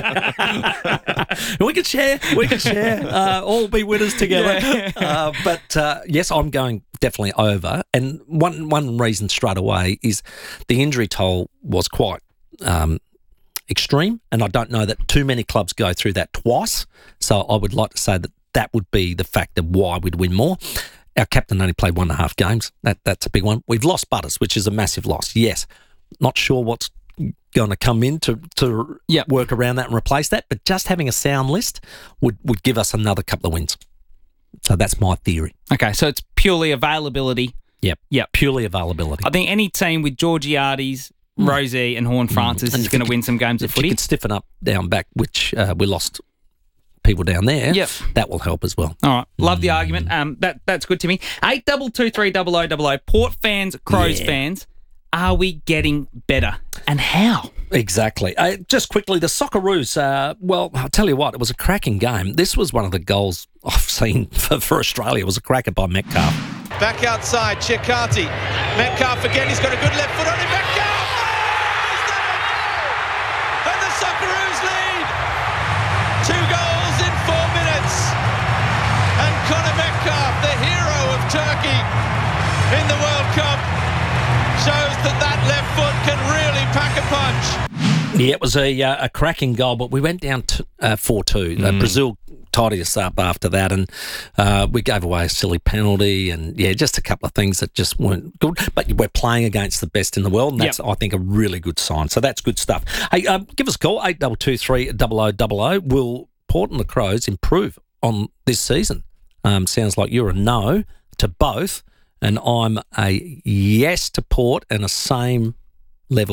we can share. We can share. Uh, all be winners together. Yeah. Uh, but uh, yes, I'm going definitely over. And one one reason straight away is the injury toll was quite um, extreme, and I don't know that too many clubs go through that twice. So I would like to say that that would be the factor why we'd win more. Our captain only played one and a half games. That that's a big one. We've lost Butters, which is a massive loss. Yes, not sure what's going to come in to to yep. work around that and replace that, but just having a sound list would would give us another couple of wins. So that's my theory. Okay, so it's purely availability. Yep. Yep. Purely availability. I think any team with Georgiades, mm. Rosie and Horn Francis mm. is going to win some games of footy. If you could stiffen up down back, which uh, we lost people down there, yep. that will help as well. All right. Love mm. the argument. Um, that That's good to me. eight two two three double oh double oh. Port fans, Crows yeah. fans, are we getting better? And how? Exactly. Uh, just quickly, the Socceroos, uh, well, I'll tell you what, it was a cracking game. This was one of the goals I've seen for, for Australia. It was a cracker by Metcalf. Back outside, Ceccarti. Metcalf again, he's got a good left foot on him. Metcalf! Oh, he's done it! And the Socceroos lead! Two goals in four minutes. And Conor Metcalf, the hero of Turkey in the World Cup, shows that that left foot can really pack a punch. Yeah, it was a uh, a cracking goal, but we went down to uh, four two. Mm. Uh, Brazil tidied us up after that, and uh, we gave away a silly penalty, and yeah, just a couple of things that just weren't good. But we're playing against the best in the world, and that's, yep. I think, a really good sign. So that's good stuff. Hey, um, give us a call, eight two two three double oh double oh. Will Port and the Crows improve on this season? Um, sounds like you're a no to both, and I'm a yes to Port and a same level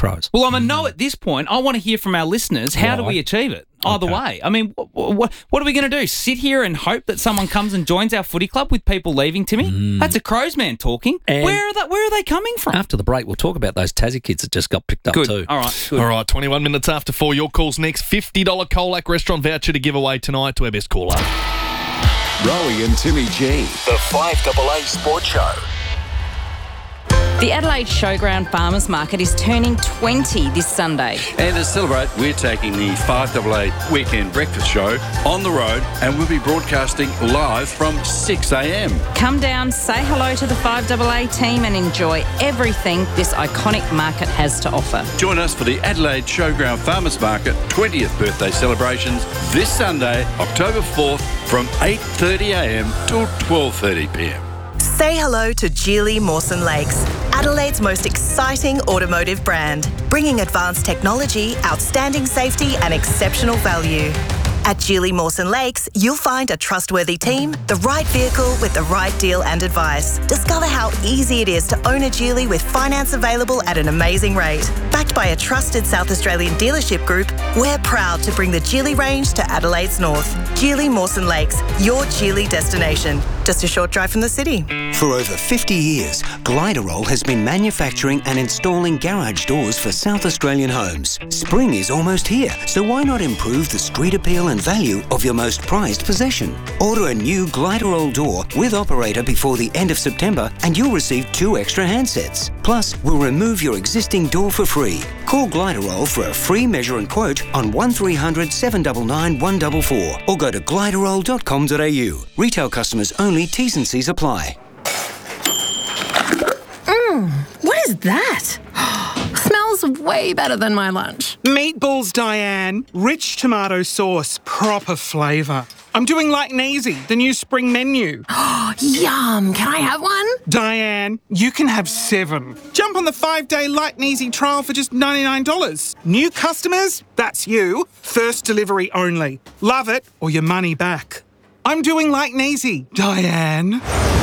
Crows. Well, I'm a no at this point. I want to hear from our listeners. How do Why? we achieve it? Either Okay. way. I mean, what, what, what are we going to do? Sit here and hope that someone comes and joins our footy club with people leaving, Timmy? Mm. That's a Crows man talking. And where are that? Where are they coming from? After the break, we'll talk about those Tassie kids that just got picked up Good. too. All right. Good. All right, twenty-one minutes after four. Your call's next. fifty dollars Colac restaurant voucher to give away tonight to our best caller. Rowie and Timmy G, the five double A Sports Show. The Adelaide Showground Farmers Market is turning twenty this Sunday. And to celebrate, we're taking the five double A Weekend Breakfast Show on the road, and we'll be broadcasting live from six a.m. Come down, say hello to the five double A team and enjoy everything this iconic market has to offer. Join us for the Adelaide Showground Farmers Market twentieth birthday celebrations this Sunday, October fourth, from eight thirty a.m. till twelve thirty p.m. Say hello to Geely Mawson Lakes, Adelaide's most exciting automotive brand, bringing advanced technology, outstanding safety and exceptional value. At Geely Mawson Lakes, you'll find a trustworthy team, the right vehicle with the right deal and advice. Discover how easy it is to own a Geely with finance available at an amazing rate. Backed by a trusted South Australian dealership group, we're proud to bring the Geely range to Adelaide's north. Geely Mawson Lakes, your Geely destination. Just a short drive from the city. For over fifty years, Gliderol has been manufacturing and installing garage doors for South Australian homes. Spring is almost here, so why not improve the street appeal and value of your most prized possession? Order a new Gliderol door with operator before the end of September and you'll receive two extra handsets. Plus, we'll remove your existing door for free. Call Gliderol for a free measure and quote on one three hundred, seven nine nine, one four four or go to gliderol dot com dot a u. Retail customers only, T's and C's apply. Mmm, what is that? Smells way better than my lunch. Meatballs, Diane. Rich tomato sauce, proper flavour. I'm doing like Neasy, the new spring menu. Yum, can I have one? Diane, you can have seven. Jump on the five-day Light and Easy trial for just ninety-nine dollars. New customers? That's you. First delivery only. Love it or your money back. I'm doing like Neasy, Diane.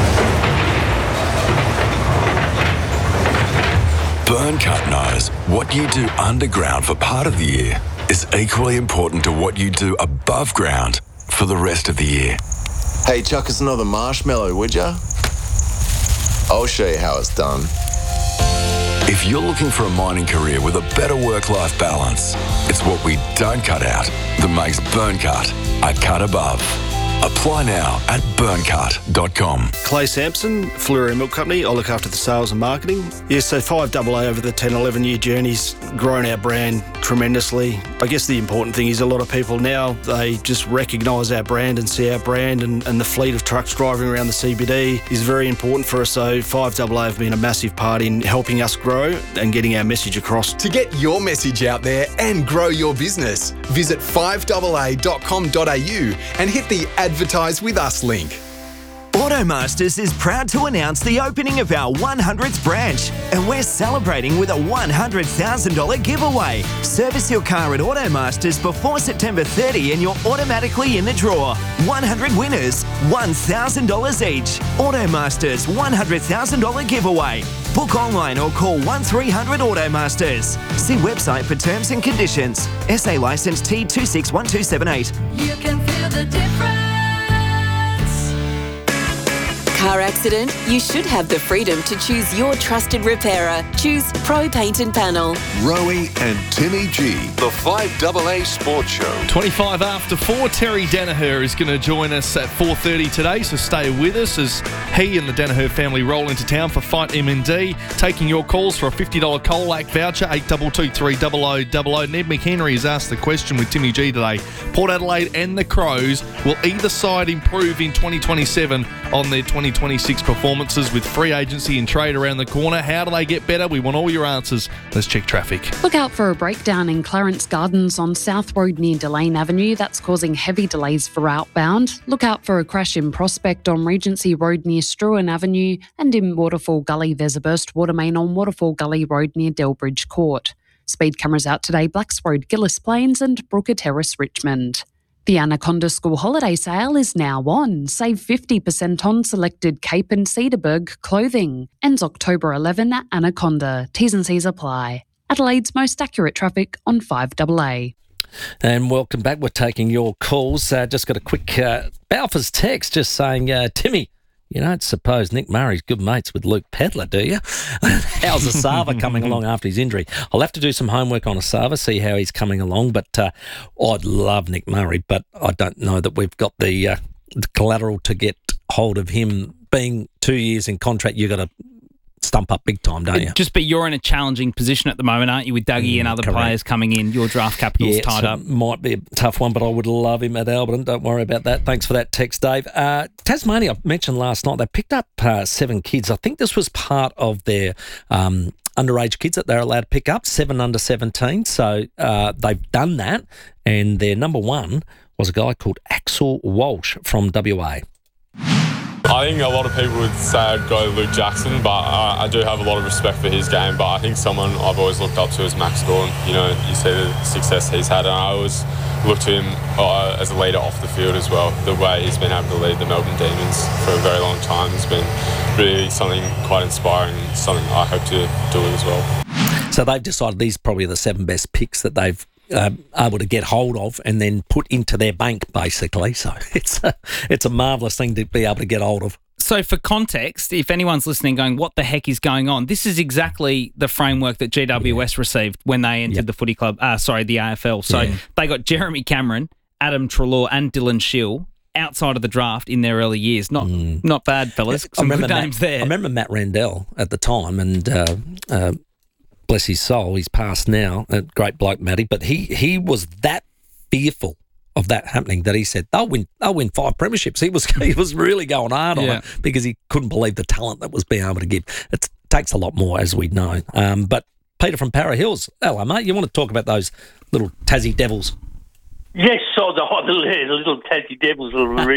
Burncut knows what you do underground for part of the year is equally important to what you do above ground for the rest of the year. Hey, chuck us another marshmallow, would ya? I'll show you how it's done. If you're looking for a mining career with a better work-life balance, it's what we don't cut out that makes Burncut a cut above. Apply now at burncut dot com. Clay Sampson, Fleury Milk Company. I look after the sales and marketing. Yeah, so five double A over the ten, eleven year journey's grown our brand tremendously. I guess the important thing is a lot of people now, they just recognise our brand and see our brand, and, and the fleet of trucks driving around the C B D is very important for us. So five double A have been a massive part in helping us grow and getting our message across. To get your message out there and grow your business, visit five double A dot com dot a u and hit the Advertise with Us link. Automasters is proud to announce the opening of our one hundredth branch, and we're celebrating with a one hundred thousand dollars giveaway. Service your car at Automasters before September thirtieth and you're automatically in the draw. one hundred winners, one thousand dollars each. Automasters one hundred thousand dollars giveaway. Book online or call one three hundred Automasters. See website for terms and conditions. S A licence T two six one two seven eight. You can feel the difference. Car accident? You should have the freedom to choose your trusted repairer. Choose Pro Paint and Panel. Rowie and Timmy G, the five double A Sports Show. twenty-five after four, Terry Danaher is going to join us at four thirty today, so stay with us as he and the Danaher family roll into town for Fight M and D, taking your calls for a fifty dollars Colac voucher, eight two two three zero zero zero zero. Ned McHenry has asked the question with Timmy G today. Port Adelaide and the Crows, will either side improve in twenty twenty-seven on their twenty twenty-six performances with free agency and trade around the corner? How do they get better? We want all your answers. Let's check traffic. Look out for a breakdown in Clarence Gardens on South Road near Delane Avenue. That's causing heavy delays for outbound. Look out for a crash in Prospect on Regency Road near Struan Avenue, and in Waterfall Gully there's a burst water main on Waterfall Gully Road near Delbridge Court. Speed cameras out today, Blacks Road, Gillis Plains and Brooker Terrace, Richmond. The Anaconda School Holiday Sale is now on. Save fifty percent on selected Cape and Cedarburg clothing. Ends October eleventh at Anaconda. T's and C's apply. Adelaide's most accurate traffic on five A A. And welcome back. We're taking your calls. Uh, just got a quick uh, Balfour's text just saying, uh, Timmy, you don't suppose Nick Murray's good mates with Luke Pedler, do you? How's Asava coming along after his injury? I'll have to do some homework on Asava, see how he's coming along. But uh, I'd love Nick Murray, but I don't know that we've got the, uh, the collateral to get hold of him. Being two years in contract, you've got to stump up big time, don't you? Just, but you're in a challenging position at the moment, aren't you, with Dougie mm, and other correct. players coming in? Your draft capital's yeah, tied so up. Might be a tough one, but I would love him at Alberton. Don't worry about that. Thanks for that text, Dave. Uh, Tasmania, I mentioned last night, they picked up uh, seven kids. I think this was part of their um, underage kids that they're allowed to pick up, seven under seventeen. So uh, they've done that, and their number one was a guy called Axel Walsh from W A. I think a lot of people would say I'd go Luke Jackson, but uh, I do have a lot of respect for his game. But I think someone I've always looked up to is Max Gawn. You know, you see the success he's had, and I always look to him uh, as a leader off the field as well. The way he's been able to lead the Melbourne Demons for a very long time has been really something quite inspiring, and something I hope to do it as well. So they've decided these are probably the seven best picks that they've Uh, able to get hold of and then put into their bank, basically. So it's a, it's a marvellous thing to be able to get hold of. So for context, if anyone's listening going, what the heck is going on? This is exactly the framework that G W S yeah. received when they entered yep. the footy club, uh, sorry, the A F L. So yeah. they got Jeremy Cameron, Adam Treloar and Dylan Shill outside of the draft in their early years. Not mm. not bad, fellas. Some good names Matt, there. I remember Matt Randell at the time, and uh, uh, bless his soul, he's passed now, a great bloke, Matty, but he he was that fearful of that happening that he said they'll win they'll win five premierships. He was he was really going hard yeah. on it because he couldn't believe the talent that was being able to give. It takes a lot more, as we know. Um, but Peter from Para Hills, hello, mate. You want to talk about those little Tassie Devils? Yes, so the, the little Tassie Devils are really